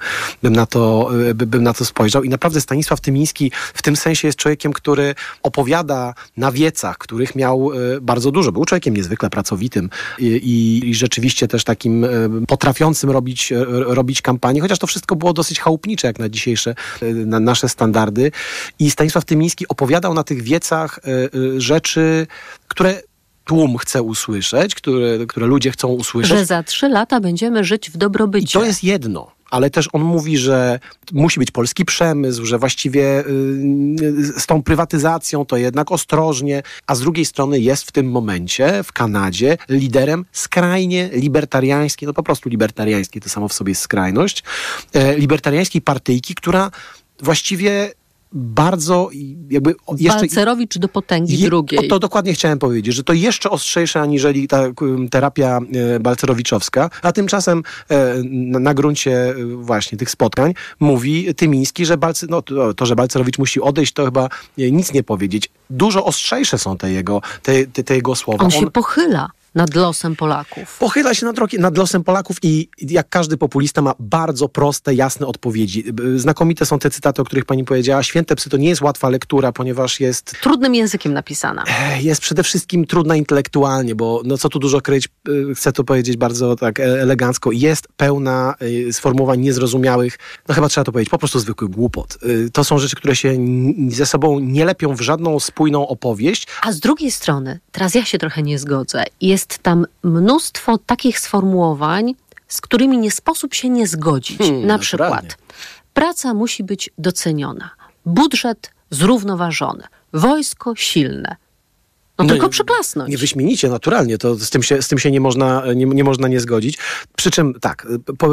na to spojrzał. I naprawdę Stanisław Tymiński w tym sensie jest człowiekiem, który opowiada na wiecach, których miał bardzo dużo. Był człowiekiem niezwykle pracowitym i rzeczywiście też takim potrafiącym robić kampanię, chociaż to wszystko było dosyć chałupnicze jak na dzisiejsze na nasze standardy. I Stanisław Tymiński opowiadał na tych wiecach rzeczy, które tłum chce usłyszeć, które ludzie chcą usłyszeć. Że za 3 lata będziemy żyć w dobrobycie. I to jest jedno. Ale też on mówi, że musi być polski przemysł, że właściwie z tą prywatyzacją to jednak ostrożnie, a z drugiej strony jest w tym momencie w Kanadzie liderem skrajnie libertariańskiej, po prostu libertariańskiej, to samo w sobie jest skrajność, libertariańskiej partyjki, która właściwie bardzo jakby... Balcerowicz do potęgi drugiej. To dokładnie chciałem powiedzieć, że to jeszcze ostrzejsze aniżeli ta terapia balcerowiczowska, a tymczasem na gruncie właśnie tych spotkań mówi Tymiński, że że Balcerowicz musi odejść, to chyba nic nie powiedzieć. Dużo ostrzejsze są te jego słowa. On się pochyla nad losem Polaków. Pochyla się nad losem Polaków i jak każdy populista ma bardzo proste, jasne odpowiedzi. Znakomite są te cytaty, o których pani powiedziała. Święte psy to nie jest łatwa lektura, ponieważ jest... Trudnym językiem napisana. Jest przede wszystkim trudna intelektualnie, bo co tu dużo kryć, chcę to powiedzieć bardzo tak elegancko, jest pełna sformułowań niezrozumiałych, chyba trzeba to powiedzieć, po prostu zwykły głupot. To są rzeczy, które się ze sobą nie lepią w żadną spójną opowieść. A z drugiej strony, teraz ja się trochę nie zgodzę, jest tam mnóstwo takich sformułowań, z którymi nie sposób się nie zgodzić. Na przykład praca musi być doceniona, budżet zrównoważony, wojsko silne. Tylko przyklasnąć. Nie wyśmienicie, naturalnie. To z tym się nie można nie zgodzić. Przy czym tak,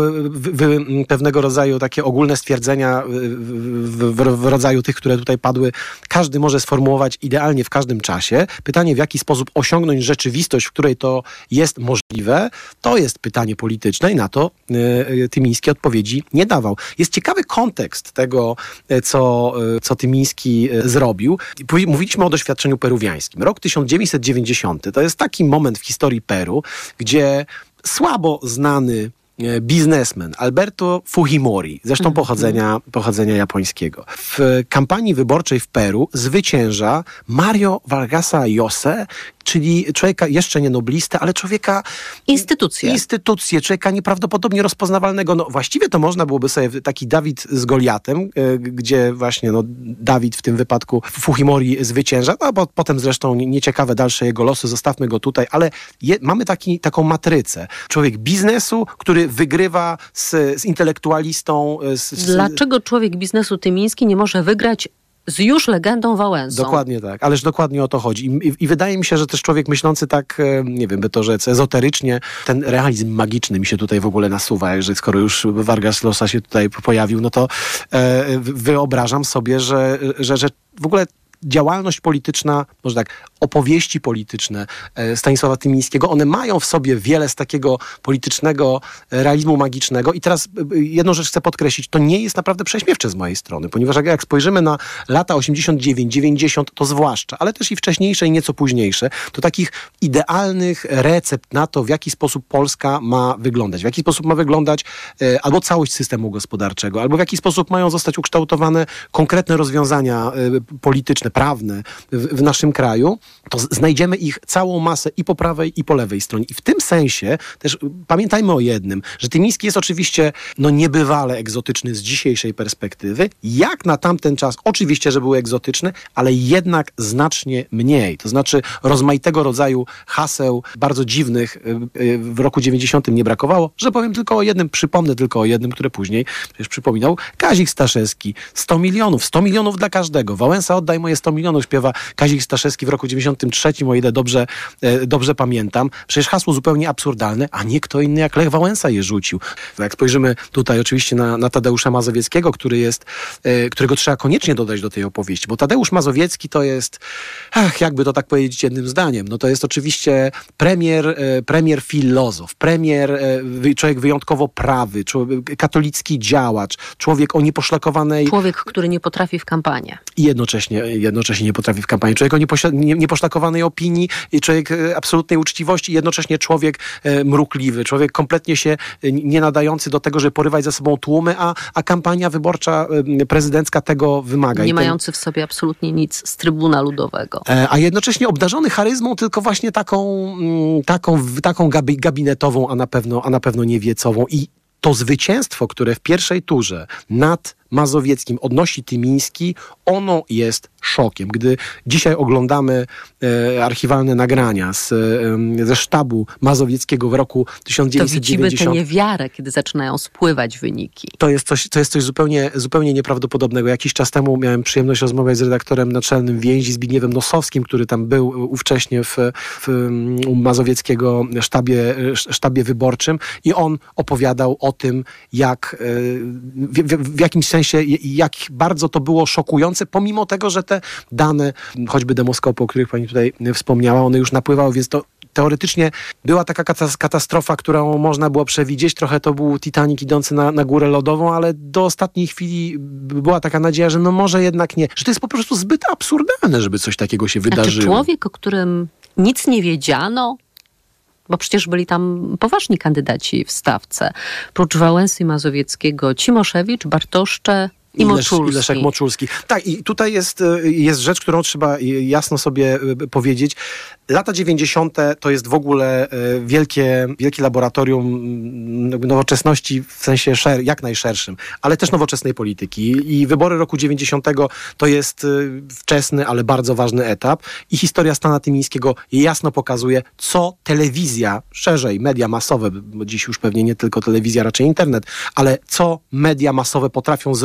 pewnego rodzaju takie ogólne stwierdzenia w rodzaju tych, które tutaj padły, każdy może sformułować idealnie w każdym czasie. Pytanie, w jaki sposób osiągnąć rzeczywistość, w której to jest możliwe, to jest pytanie polityczne i na to Tymiński odpowiedzi nie dawał. Jest ciekawy kontekst tego, co Tymiński zrobił. Mówiliśmy o doświadczeniu peruwiańskim. Rok 1990 to jest taki moment w historii Peru, gdzie słabo znany biznesmen Alberto Fujimori, zresztą pochodzenia japońskiego. W kampanii wyborczej w Peru zwycięża Mario Vargasa Llosa, czyli człowieka jeszcze nie noblistę, ale człowieka... Instytucję, człowieka nieprawdopodobnie rozpoznawalnego. No właściwie to można byłoby sobie taki Dawid z Goliatem, gdzie właśnie Dawid w tym wypadku Fujimori zwycięża, no bo potem zresztą nieciekawe dalsze jego losy, zostawmy go tutaj, ale mamy taką matrycę. Człowiek biznesu, który wygrywa z intelektualistą. Dlaczego człowiek biznesu Tymiński nie może wygrać z już legendą Wałęsą? Dokładnie tak, ależ dokładnie o to chodzi. I wydaje mi się, że też człowiek myślący tak, nie wiem, by to rzec, ezoterycznie, ten realizm magiczny mi się tutaj w ogóle nasuwa, że skoro już Vargas Llosa się tutaj pojawił, no to wyobrażam sobie, że w ogóle działalność polityczna, może tak, opowieści polityczne Stanisława Tymińskiego, one mają w sobie wiele z takiego politycznego realizmu magicznego i teraz jedną rzecz chcę podkreślić, to nie jest naprawdę prześmiewcze z mojej strony, ponieważ jak spojrzymy na lata 89, 90, to zwłaszcza, ale też i wcześniejsze i nieco późniejsze, to takich idealnych recept na to, w jaki sposób Polska ma wyglądać, w jaki sposób ma wyglądać albo całość systemu gospodarczego, albo w jaki sposób mają zostać ukształtowane konkretne rozwiązania polityczne, prawne w naszym kraju, to znajdziemy ich całą masę i po prawej, i po lewej stronie. I w tym sensie też pamiętajmy o jednym, że Tymiński jest oczywiście niebywale egzotyczny z dzisiejszej perspektywy. Jak na tamten czas, oczywiście, że był egzotyczny, ale jednak znacznie mniej. To znaczy rozmaitego rodzaju haseł, bardzo dziwnych w roku 90 nie brakowało, że powiem tylko o jednym, przypomnę tylko o jednym, które później przecież przypominał Kazik Staszewski. 100 milionów dla każdego. Wałęsa, oddaj moje 100 milionów, śpiewa Kazik Staszewski w roku 93, o ile dobrze pamiętam. Przecież hasło zupełnie absurdalne, a nie kto inny jak Lech Wałęsa je rzucił. Jak spojrzymy tutaj oczywiście na Tadeusza Mazowieckiego, którego trzeba koniecznie dodać do tej opowieści, bo Tadeusz Mazowiecki to jest, jakby to tak powiedzieć jednym zdaniem, no to jest oczywiście premier filozof, człowiek wyjątkowo prawy, katolicki działacz, człowiek o nieposzlakowanej... Człowiek, który nie potrafi w kampanię. I jednocześnie nie potrafi w kampanii. Człowiek o nieposzlakowanej opinii, człowiek absolutnej uczciwości i jednocześnie człowiek mrukliwy, człowiek kompletnie się nie nadający do tego, żeby porywać za sobą tłumy, a kampania wyborcza prezydencka tego wymaga. Nie mający w sobie absolutnie nic z Trybuna Ludowego. A jednocześnie obdarzony charyzmą, tylko właśnie taką gabinetową, a na pewno nie wiecową. I to zwycięstwo, które w pierwszej turze nad Mazowieckim odnosi Tymiński, ono jest szokiem. Gdy dzisiaj oglądamy archiwalne nagrania ze sztabu mazowieckiego w roku 1990... To widzimy tę niewiarę, kiedy zaczynają spływać wyniki. To jest coś zupełnie nieprawdopodobnego. Jakiś czas temu miałem przyjemność rozmawiać z redaktorem naczelnym Więzi Zbigniewem Nosowskim, który tam był ówcześnie u Mazowieckiego sztabie wyborczym i on opowiadał o tym, jak w jakimś sensie jak bardzo to było szokujące, pomimo tego, że te dane, choćby demoskopy, o których pani tutaj wspomniała, one już napływały, więc to teoretycznie była taka katastrofa, którą można było przewidzieć. Trochę to był Titanic idący na górę lodową, ale do ostatniej chwili była taka nadzieja, że no może jednak nie. Że to jest po prostu zbyt absurdalne, żeby coś takiego się wydarzyło. A czy człowiek, o którym nic nie wiedziano, bo przecież byli tam poważni kandydaci w stawce, prócz Wałęsy i Mazowieckiego, Cimoszewicz, Bartoszcze i Moczulski. I Leszek Moczulski. Tak, i tutaj jest rzecz, którą trzeba jasno sobie powiedzieć. Lata 90. to jest w ogóle wielkie laboratorium nowoczesności w sensie jak najszerszym, ale też nowoczesnej polityki. I wybory roku 90. to jest wczesny, ale bardzo ważny etap. I historia Stana Tymińskiego jasno pokazuje, co telewizja, szerzej media masowe, bo dziś już pewnie nie tylko telewizja, raczej internet, ale co media masowe potrafią zrobić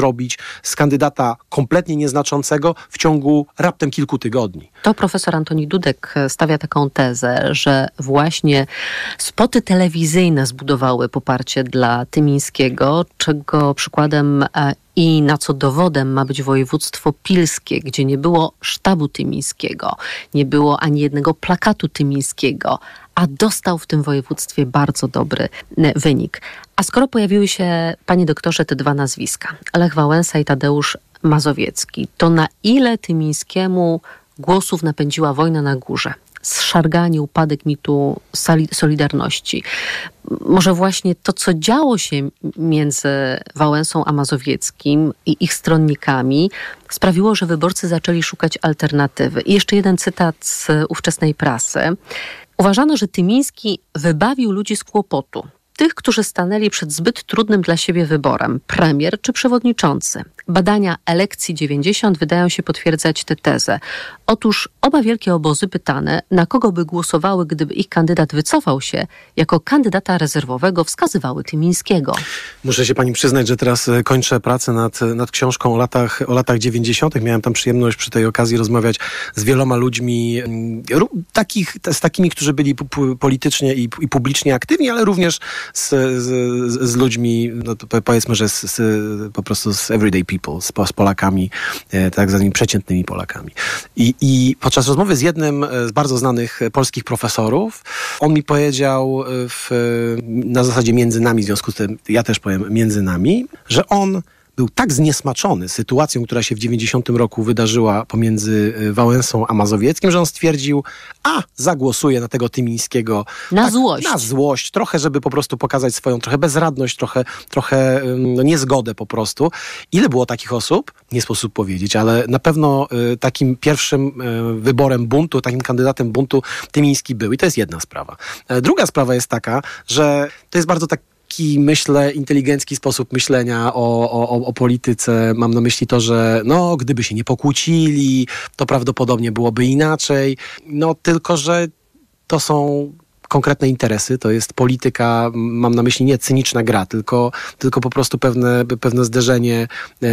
z kandydata kompletnie nieznaczącego w ciągu raptem kilku tygodni. To profesor Antoni Dudek stawia taką tezę, że właśnie spoty telewizyjne zbudowały poparcie dla Tymińskiego, czego przykładem i na co dowodem ma być województwo pilskie, gdzie nie było sztabu tymińskiego, nie było ani jednego plakatu tymińskiego, a dostał w tym województwie bardzo dobry wynik. A skoro pojawiły się, panie doktorze, te dwa nazwiska, Lech Wałęsa i Tadeusz Mazowiecki, to na ile Tymińskiemu głosów napędziła wojna na górze? Zszarganie, upadek mitu Solidarności. Może właśnie to, co działo się między Wałęsą a Mazowieckim i ich stronnikami, sprawiło, że wyborcy zaczęli szukać alternatywy. I jeszcze jeden cytat z ówczesnej prasy. Uważano, że Tymiński wybawił ludzi z kłopotu. Tych, którzy stanęli przed zbyt trudnym dla siebie wyborem, premier czy przewodniczący. Badania elekcji 90 wydają się potwierdzać tę tezę. Otóż oba wielkie obozy pytane, na kogo by głosowały, gdyby ich kandydat wycofał się, jako kandydata rezerwowego wskazywały Tymińskiego. Muszę się pani przyznać, że teraz kończę pracę nad książką o latach 90. Miałem tam przyjemność przy tej okazji rozmawiać z wieloma ludźmi, z takimi, którzy byli politycznie i publicznie aktywni, ale również z ludźmi, no to powiedzmy, że po prostu z everyday people, z Polakami, tak zwanymi przeciętnymi Polakami. I podczas rozmowy z jednym z bardzo znanych polskich profesorów, on mi powiedział na zasadzie między nami, w związku z tym ja też powiem między nami, że on był tak zniesmaczony sytuacją, która się w 90 roku wydarzyła pomiędzy Wałęsą a Mazowieckim, że on stwierdził, zagłosuje na tego Tymińskiego. Na złość. Na złość, trochę, żeby po prostu pokazać swoją trochę bezradność, trochę niezgodę po prostu. Ile było takich osób? Nie sposób powiedzieć, ale na pewno takim pierwszym wyborem buntu, takim kandydatem buntu Tymiński był. I to jest jedna sprawa. Druga sprawa jest taka, że to jest bardzo myślę, inteligencki sposób myślenia o polityce. Mam na myśli to, że gdyby się nie pokłócili, to prawdopodobnie byłoby inaczej. Tylko że to są konkretne interesy, to jest polityka, mam na myśli nie cyniczna gra, tylko po prostu pewne zderzenie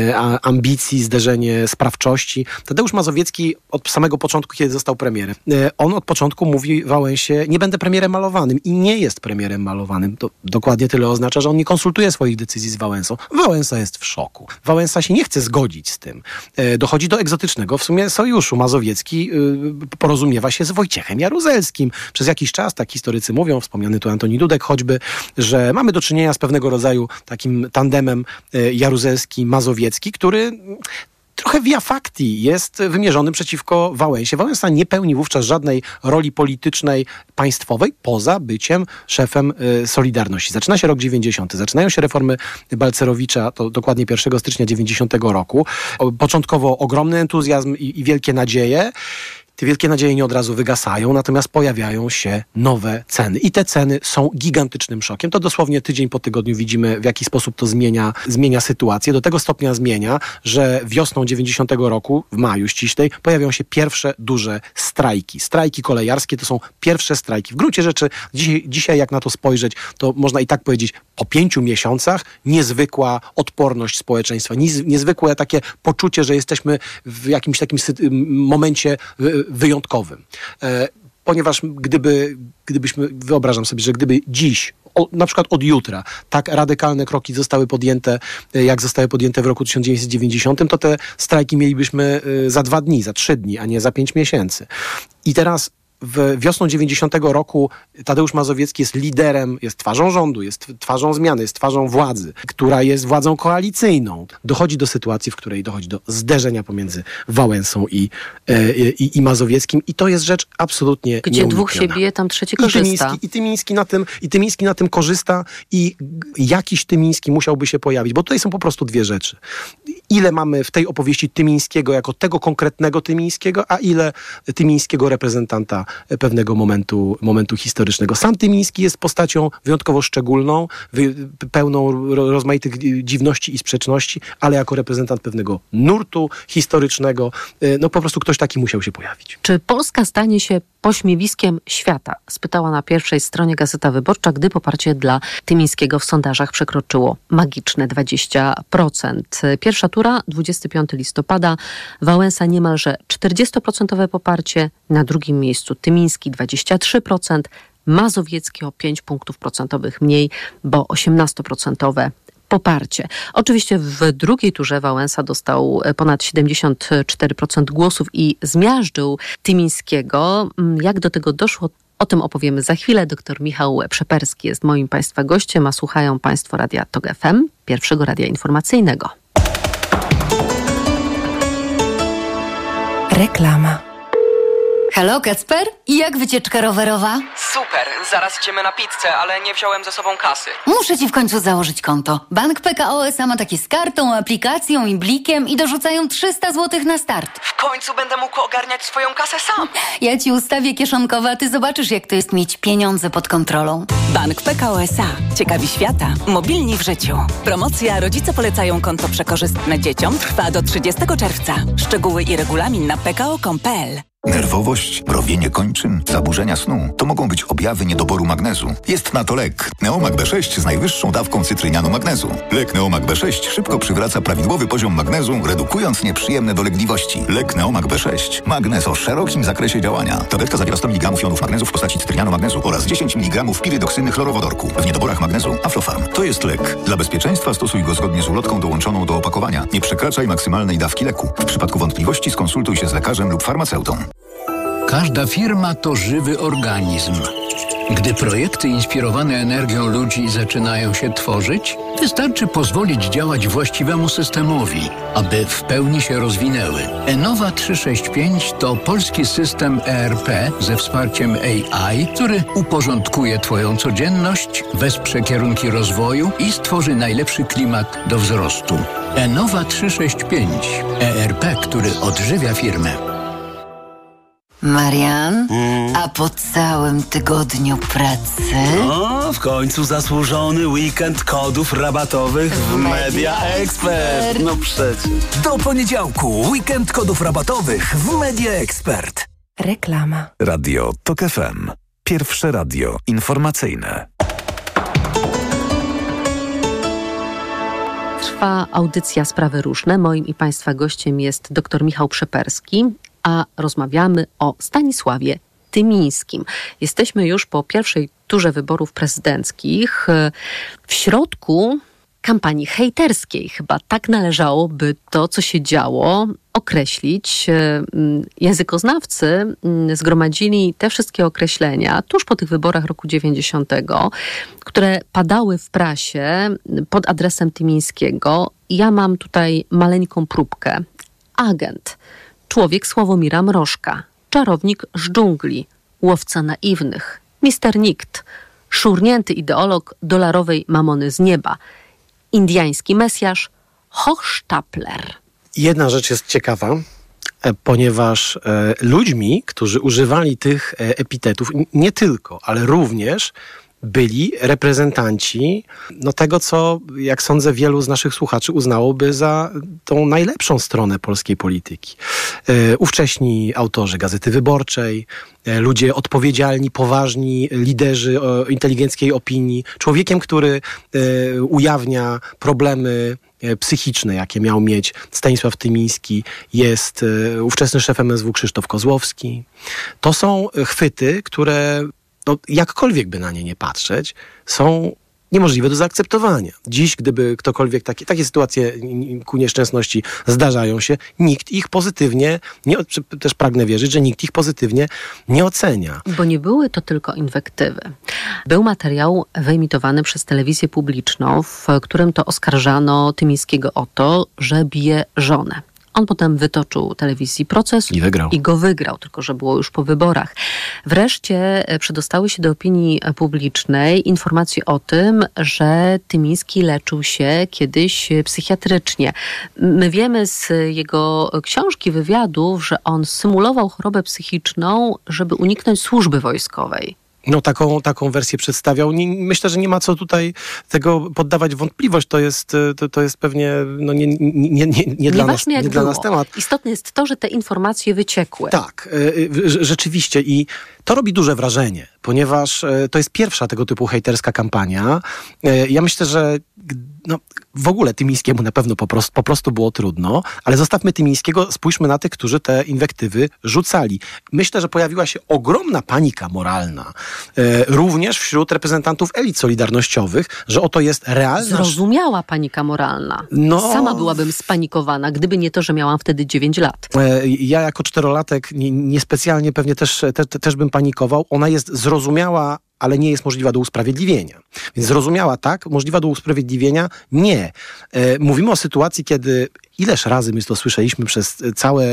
ambicji, zderzenie sprawczości. Tadeusz Mazowiecki od samego początku, kiedy został premierem, on od początku mówi Wałęsie, nie będę premierem malowanym i nie jest premierem malowanym. To dokładnie tyle oznacza, że on nie konsultuje swoich decyzji z Wałęsą. Wałęsa jest w szoku. Wałęsa się nie chce zgodzić z tym. Dochodzi do egzotycznego w sumie sojuszu. Mazowiecki porozumiewa się z Wojciechem Jaruzelskim. Przez jakiś czas tak historycy mówią, wspomniany tu Antoni Dudek choćby, że mamy do czynienia z pewnego rodzaju takim tandemem Jaruzelski-Mazowiecki, który trochę via facti jest wymierzony przeciwko Wałęsie. Wałęsa nie pełni wówczas żadnej roli politycznej, państwowej, poza byciem szefem Solidarności. Zaczyna się rok 90. Zaczynają się reformy Balcerowicza, to dokładnie 1 stycznia 90 roku. Początkowo ogromny entuzjazm i wielkie nadzieje. Te wielkie nadzieje nie od razu wygasają, natomiast pojawiają się nowe ceny. I te ceny są gigantycznym szokiem. To dosłownie tydzień po tygodniu widzimy, w jaki sposób to zmienia sytuację. Do tego stopnia zmienia, że wiosną 90 roku, w maju ściślej, pojawią się pierwsze duże strajki. Strajki kolejarskie to są pierwsze strajki. W gruncie rzeczy dzisiaj jak na to spojrzeć, to można i tak powiedzieć, po 5 miesiącach niezwykła odporność społeczeństwa, niezwykłe takie poczucie, że jesteśmy w jakimś takim momencie wyjątkowym. Ponieważ gdybyśmy, wyobrażam sobie, że gdyby dziś, na przykład od jutra, tak radykalne kroki zostały podjęte, jak zostały podjęte w roku 1990, to te strajki mielibyśmy za 2 dni, za 3 dni, a nie za 5 miesięcy. I teraz wiosną 90 roku Tadeusz Mazowiecki jest liderem, jest twarzą rządu, jest twarzą zmiany, jest twarzą władzy, która jest władzą koalicyjną. Dochodzi do sytuacji, w której dochodzi do zderzenia pomiędzy Wałęsą i Mazowieckim i to jest rzecz absolutnie Gdzie nieunikniona. dwóch się bije, tam trzeci korzysta. I Tymiński na tym korzysta i jakiś Tymiński musiałby się pojawić, bo tutaj są po prostu dwie rzeczy. Ile mamy w tej opowieści Tymińskiego jako tego konkretnego Tymińskiego, a ile Tymińskiego reprezentanta pewnego momentu historycznego. Sam Tymiński jest postacią wyjątkowo szczególną, pełną rozmaitych dziwności i sprzeczności, ale jako reprezentant pewnego nurtu historycznego, po prostu ktoś taki musiał się pojawić. Czy Polska stanie się pośmiewiskiem świata? Spytała na pierwszej stronie Gazeta Wyborcza, gdy poparcie dla Tymińskiego w sondażach przekroczyło magiczne 20%. Pierwsza tura, 25 listopada, Wałęsa niemalże 40% poparcie, na drugim miejscu Tymiński 23%, Mazowiecki o 5 punktów procentowych mniej, bo 18% poparcie. Oczywiście w drugiej turze Wałęsa dostał ponad 74% głosów i zmiażdżył Tymińskiego. Jak do tego doszło, o tym opowiemy za chwilę. Dr Michał Przeperski jest moim Państwa gościem, a słuchają Państwo Radia TOG FM, pierwszego radia informacyjnego. Reklama. Halo, Kacper? Jak wycieczka rowerowa? Super, zaraz idziemy na pizzę, ale nie wziąłem ze sobą kasy. Muszę ci w końcu założyć konto. Bank PKO SA ma takie z kartą, aplikacją i blikiem i dorzucają 300 zł na start. W końcu będę mógł ogarniać swoją kasę sam. Ja ci ustawię kieszonkowe, a ty zobaczysz, jak to jest mieć pieniądze pod kontrolą. Bank PKO SA. Ciekawi świata. Mobilni w życiu. Promocja Rodzice polecają konto przekorzystne dzieciom trwa do 30 czerwca. Szczegóły i regulamin na pko.pl. Nerwowość, mrowienie kończyn, zaburzenia snu to mogą być objawy niedoboru magnezu. Jest na to lek. Neomag B6 z najwyższą dawką cytrynianu magnezu. Lek Neomag B6 szybko przywraca prawidłowy poziom magnezu, redukując nieprzyjemne dolegliwości. Lek Neomag B6. Magnez o szerokim zakresie działania. Tabletka zawiera 100 mg jonów magnezu w postaci cytrynianu magnezu oraz 10 mg pirydoksyny chlorowodorku. W niedoborach magnezu Aflofarm. To jest lek. Dla bezpieczeństwa stosuj go zgodnie z ulotką dołączoną do opakowania. Nie przekraczaj maksymalnej dawki leku. W przypadku wątpliwości skonsultuj się z lekarzem lub farmaceutą. Każda firma to żywy organizm. Gdy projekty inspirowane energią ludzi zaczynają się tworzyć, wystarczy pozwolić działać właściwemu systemowi, aby w pełni się rozwinęły. Enova 365 to polski system ERP ze wsparciem AI, który uporządkuje Twoją codzienność, wesprze kierunki rozwoju i stworzy najlepszy klimat do wzrostu. Enova 365. ERP, który odżywia firmę. Marian, a po całym tygodniu pracy... O, w końcu zasłużony weekend kodów rabatowych w Media Expert. No przecież. Do poniedziałku weekend kodów rabatowych w Media Expert. Reklama. Radio TOG FM. Pierwsze radio informacyjne. Trwa audycja Sprawy Różne. Moim i Państwa gościem jest dr Michał Przeperski, a rozmawiamy o Stanisławie Tymińskim. Jesteśmy już po pierwszej turze wyborów prezydenckich. W środku kampanii hejterskiej. Chyba tak należałoby to, co się działo, określić. Językoznawcy zgromadzili te wszystkie określenia tuż po tych wyborach roku 90, które padały w prasie pod adresem Tymińskiego. Ja mam tutaj maleńką próbkę. Agent, człowiek Sławomira Mrożka, czarownik z dżungli, łowca naiwnych, mister Nikt, szurnięty ideolog dolarowej mamony z nieba, indiański mesjasz, Hochstapler. Jedna rzecz jest ciekawa, ponieważ ludźmi, którzy używali tych epitetów, nie tylko, ale również byli reprezentanci tego, co, jak sądzę, wielu z naszych słuchaczy uznałoby za tą najlepszą stronę polskiej polityki. Ówcześni autorzy Gazety Wyborczej, ludzie odpowiedzialni, poważni, liderzy inteligenckiej opinii. Człowiekiem, który ujawnia problemy psychiczne, jakie miał mieć Stanisław Tymiński, jest ówczesny szef MSW Krzysztof Kozłowski. To są chwyty, które jakkolwiek by na nie nie patrzeć, są niemożliwe do zaakceptowania. Dziś, gdyby ktokolwiek takie sytuacje ku nieszczęsności zdarzają się, nikt ich pozytywnie, też pragnę wierzyć, że nikt ich pozytywnie nie ocenia. Bo nie były to tylko inwektywy. Był materiał wyemitowany przez telewizję publiczną, w którym to oskarżano Tymińskiego o to, że bije żonę. On potem wytoczył telewizji proces i go wygrał, tylko że było już po wyborach. Wreszcie przedostały się do opinii publicznej informacje o tym, że Tymiński leczył się kiedyś psychiatrycznie. My wiemy z jego książki, wywiadów, że on symulował chorobę psychiczną, żeby uniknąć służby wojskowej. No taką wersję przedstawiał. Myślę, że nie ma co tutaj tego poddawać wątpliwość. To jest pewnie nie dla nas temat. Istotne jest to, że te informacje wyciekły. Tak, rzeczywiście i to robi duże wrażenie, ponieważ to jest pierwsza tego typu hejterska kampania. Ja myślę, że w ogóle Tymińskiemu na pewno po prostu było trudno, ale zostawmy Tymińskiego, spójrzmy na tych, którzy te inwektywy rzucali. Myślę, że pojawiła się ogromna panika moralna, również wśród reprezentantów elit solidarnościowych, że oto jest realna... Zrozumiała panika moralna. Sama byłabym spanikowana, gdyby nie to, że miałam wtedy 9 lat. Ja jako 4-latek niespecjalnie pewnie też bym panikował. Ona jest zrozumiała, ale nie jest możliwa do usprawiedliwienia. Więc zrozumiała tak, możliwa do usprawiedliwienia nie. Mówimy o sytuacji, kiedy ileż razy my to słyszeliśmy przez całe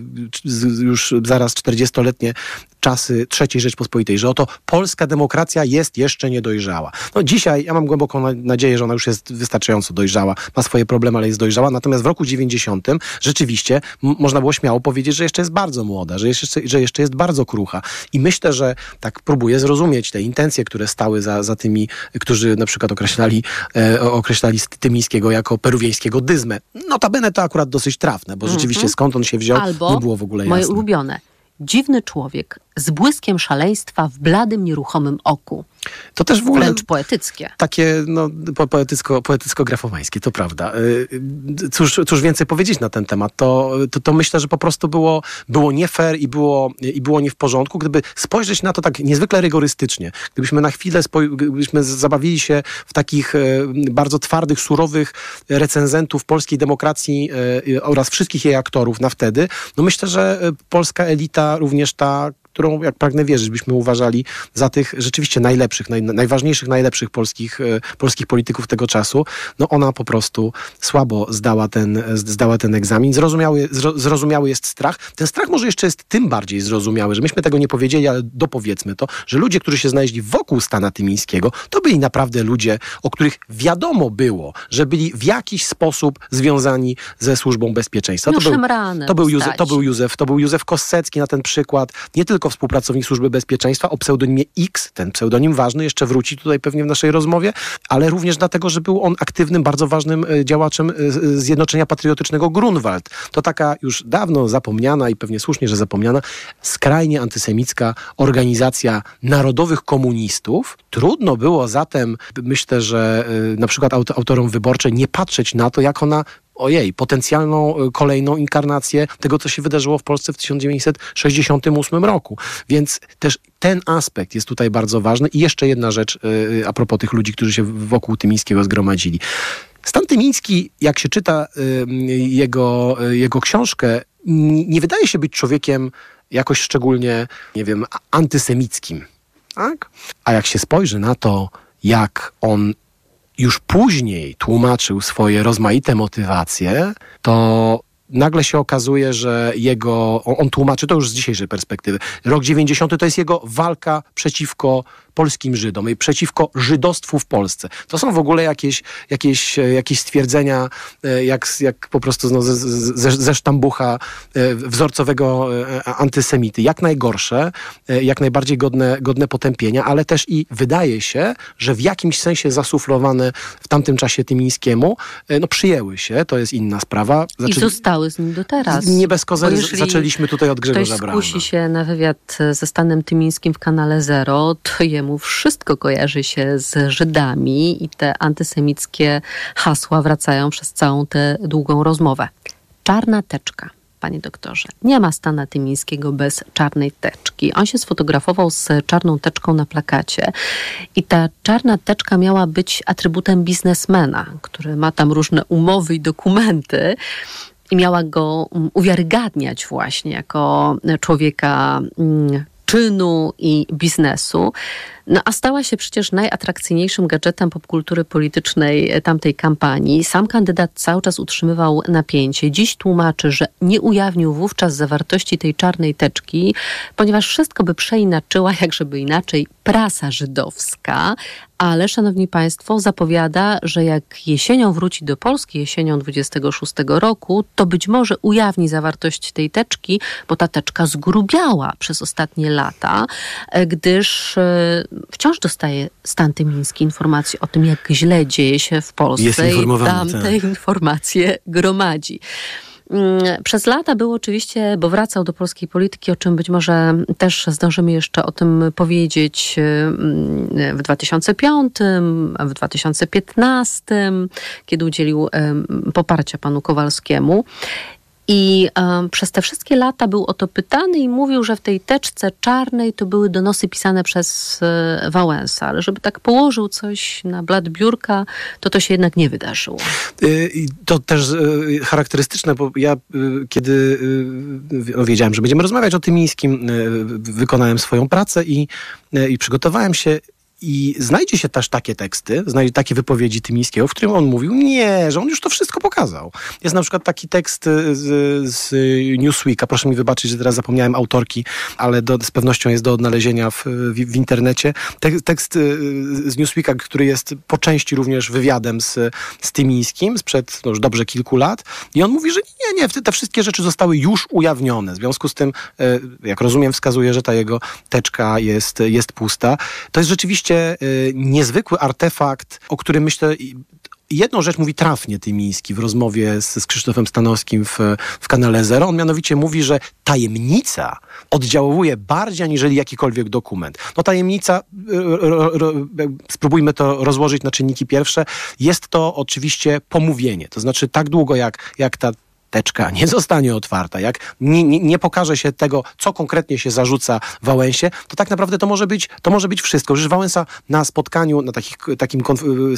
już zaraz 40-letnie czasy III Rzeczpospolitej, że oto polska demokracja jest jeszcze niedojrzała. Dzisiaj ja mam głęboką nadzieję, że ona już jest wystarczająco dojrzała, ma swoje problemy, ale jest dojrzała. Natomiast w roku 90 rzeczywiście można było śmiało powiedzieć, że jeszcze jest bardzo młoda, że jeszcze jest bardzo krucha. I myślę, że tak próbuję zrozumieć te intencje, które stały za tymi, którzy na przykład określali Tymińskiego jako peruwiańskiego dyzmę. Notabene to akurat dosyć trafne, bo rzeczywiście skąd on się wziął, nie było w ogóle jasne. Moje ulubione. Dziwny człowiek z błyskiem szaleństwa w bladym, nieruchomym oku. To też w ogóle... Wręcz poetyckie. Takie poetycko-grafowańskie, to prawda. Cóż więcej powiedzieć na ten temat? To myślę, że po prostu było nie fair i było nie w porządku. Gdyby spojrzeć na to tak niezwykle rygorystycznie, gdybyśmy na chwilę gdybyśmy zabawili się w takich bardzo twardych, surowych recenzentów polskiej demokracji oraz wszystkich jej aktorów na wtedy, myślę, że polska elita, również ta, którą, jak pragnę wierzyć, byśmy uważali za tych rzeczywiście najlepszych, najważniejszych, najlepszych polskich polityków tego czasu, ona po prostu słabo zdała ten egzamin. Zrozumiały jest strach. Ten strach może jeszcze jest tym bardziej zrozumiały, że myśmy tego nie powiedzieli, ale dopowiedzmy to, że ludzie, którzy się znaleźli wokół Stana Tymińskiego, to byli naprawdę ludzie, o których wiadomo było, że byli w jakiś sposób związani ze Służbą Bezpieczeństwa. To był Józef Kossecki na ten przykład, nie tylko współpracownik Służby Bezpieczeństwa o pseudonimie X, ten pseudonim ważny, jeszcze wróci tutaj pewnie w naszej rozmowie, ale również dlatego, że był on aktywnym, bardzo ważnym działaczem Zjednoczenia Patriotycznego Grunwald. To taka już dawno zapomniana i pewnie słusznie, że zapomniana, skrajnie antysemicka organizacja narodowych komunistów. Trudno było zatem, myślę, że na przykład autorom Wyborczej nie patrzeć na to, jak ona potencjalną kolejną inkarnację tego, co się wydarzyło w Polsce w 1968 roku. Więc też ten aspekt jest tutaj bardzo ważny. I jeszcze jedna rzecz a propos tych ludzi, którzy się wokół Tymińskiego zgromadzili. Stan Tymiński, jak się czyta jego książkę, nie wydaje się być człowiekiem jakoś szczególnie, antysemickim. Tak? A jak się spojrzy na to, jak on już później tłumaczył swoje rozmaite motywacje, to nagle się okazuje, że on tłumaczy to już z dzisiejszej perspektywy. Rok 90 to jest jego walka przeciwko polskim Żydom i przeciwko żydostwu w Polsce. To są w ogóle jakieś stwierdzenia, jak po prostu ze sztambucha wzorcowego antysemity. Jak najgorsze, jak najbardziej godne potępienia, ale też i wydaje się, że w jakimś sensie zasuflowane w tamtym czasie Tymińskiemu, przyjęły się, to jest inna sprawa. I zostały z nim do teraz. Nie bez kozery zaczęliśmy tutaj od Grzegorza Brauna. Ktoś skusi się na wywiad ze Stanem Tymińskim w kanale Zero, to jemu wszystko kojarzy się z Żydami i te antysemickie hasła wracają przez całą tę długą rozmowę. Czarna teczka. Panie doktorze, nie ma Stana Tymińskiego bez czarnej teczki. On się sfotografował z czarną teczką na plakacie i ta czarna teczka miała być atrybutem biznesmena, który ma tam różne umowy i dokumenty i miała go uwiarygadniać właśnie jako człowieka czynu i biznesu. A stała się przecież najatrakcyjniejszym gadżetem popkultury politycznej tamtej kampanii. Sam kandydat cały czas utrzymywał napięcie. Dziś tłumaczy, że nie ujawnił wówczas zawartości tej czarnej teczki, ponieważ wszystko by przeinaczyła, jak żeby inaczej, prasa żydowska, ale, szanowni państwo, zapowiada, że jak jesienią wróci do Polski, jesienią 26 roku, to być może ujawni zawartość tej teczki, bo ta teczka zgrubiała przez ostatnie lata, gdyż wciąż dostaje stan tymiński informacji o tym, jak źle dzieje się w Polsce i tam te informacje gromadzi. Przez lata był oczywiście, bo wracał do polskiej polityki, o czym być może też zdążymy jeszcze o tym powiedzieć w 2005, w 2015, kiedy udzielił poparcia panu Kowalskiemu. I przez te wszystkie lata był o to pytany i mówił, że w tej teczce czarnej to były donosy pisane przez Wałęsa, ale żeby tak położył coś na blat biurka, to się jednak nie wydarzyło. To też charakterystyczne, bo ja kiedy wiedziałem, że będziemy rozmawiać o Tymińskim, wykonałem swoją pracę i przygotowałem się. I znajdzie się też takie teksty, takie wypowiedzi Tymińskiego, w którym on mówił, że on już to wszystko pokazał. Jest na przykład taki tekst z Newsweeka, proszę mi wybaczyć, że teraz zapomniałem autorki, ale z pewnością jest do odnalezienia w internecie. Tekst z Newsweeka, który jest po części również wywiadem z Tymińskim sprzed już dobrze kilku lat. I on mówi, że nie, te wszystkie rzeczy zostały już ujawnione. W związku z tym, jak rozumiem, wskazuje, że ta jego teczka jest pusta. To jest rzeczywiście niezwykły artefakt, o którym myślę, jedną rzecz mówi trafnie Tymiński w rozmowie z Krzysztofem Stanowskim w kanale Zero. On mianowicie mówi, że tajemnica oddziałuje bardziej aniżeli jakikolwiek dokument. Tajemnica, spróbujmy to rozłożyć na czynniki pierwsze, jest to oczywiście pomówienie. To znaczy tak długo jak ta teczka nie zostanie otwarta, jak nie pokaże się tego, co konkretnie się zarzuca Wałęsie, to tak naprawdę to może być wszystko. Przecież Wałęsa na spotkaniu, na takim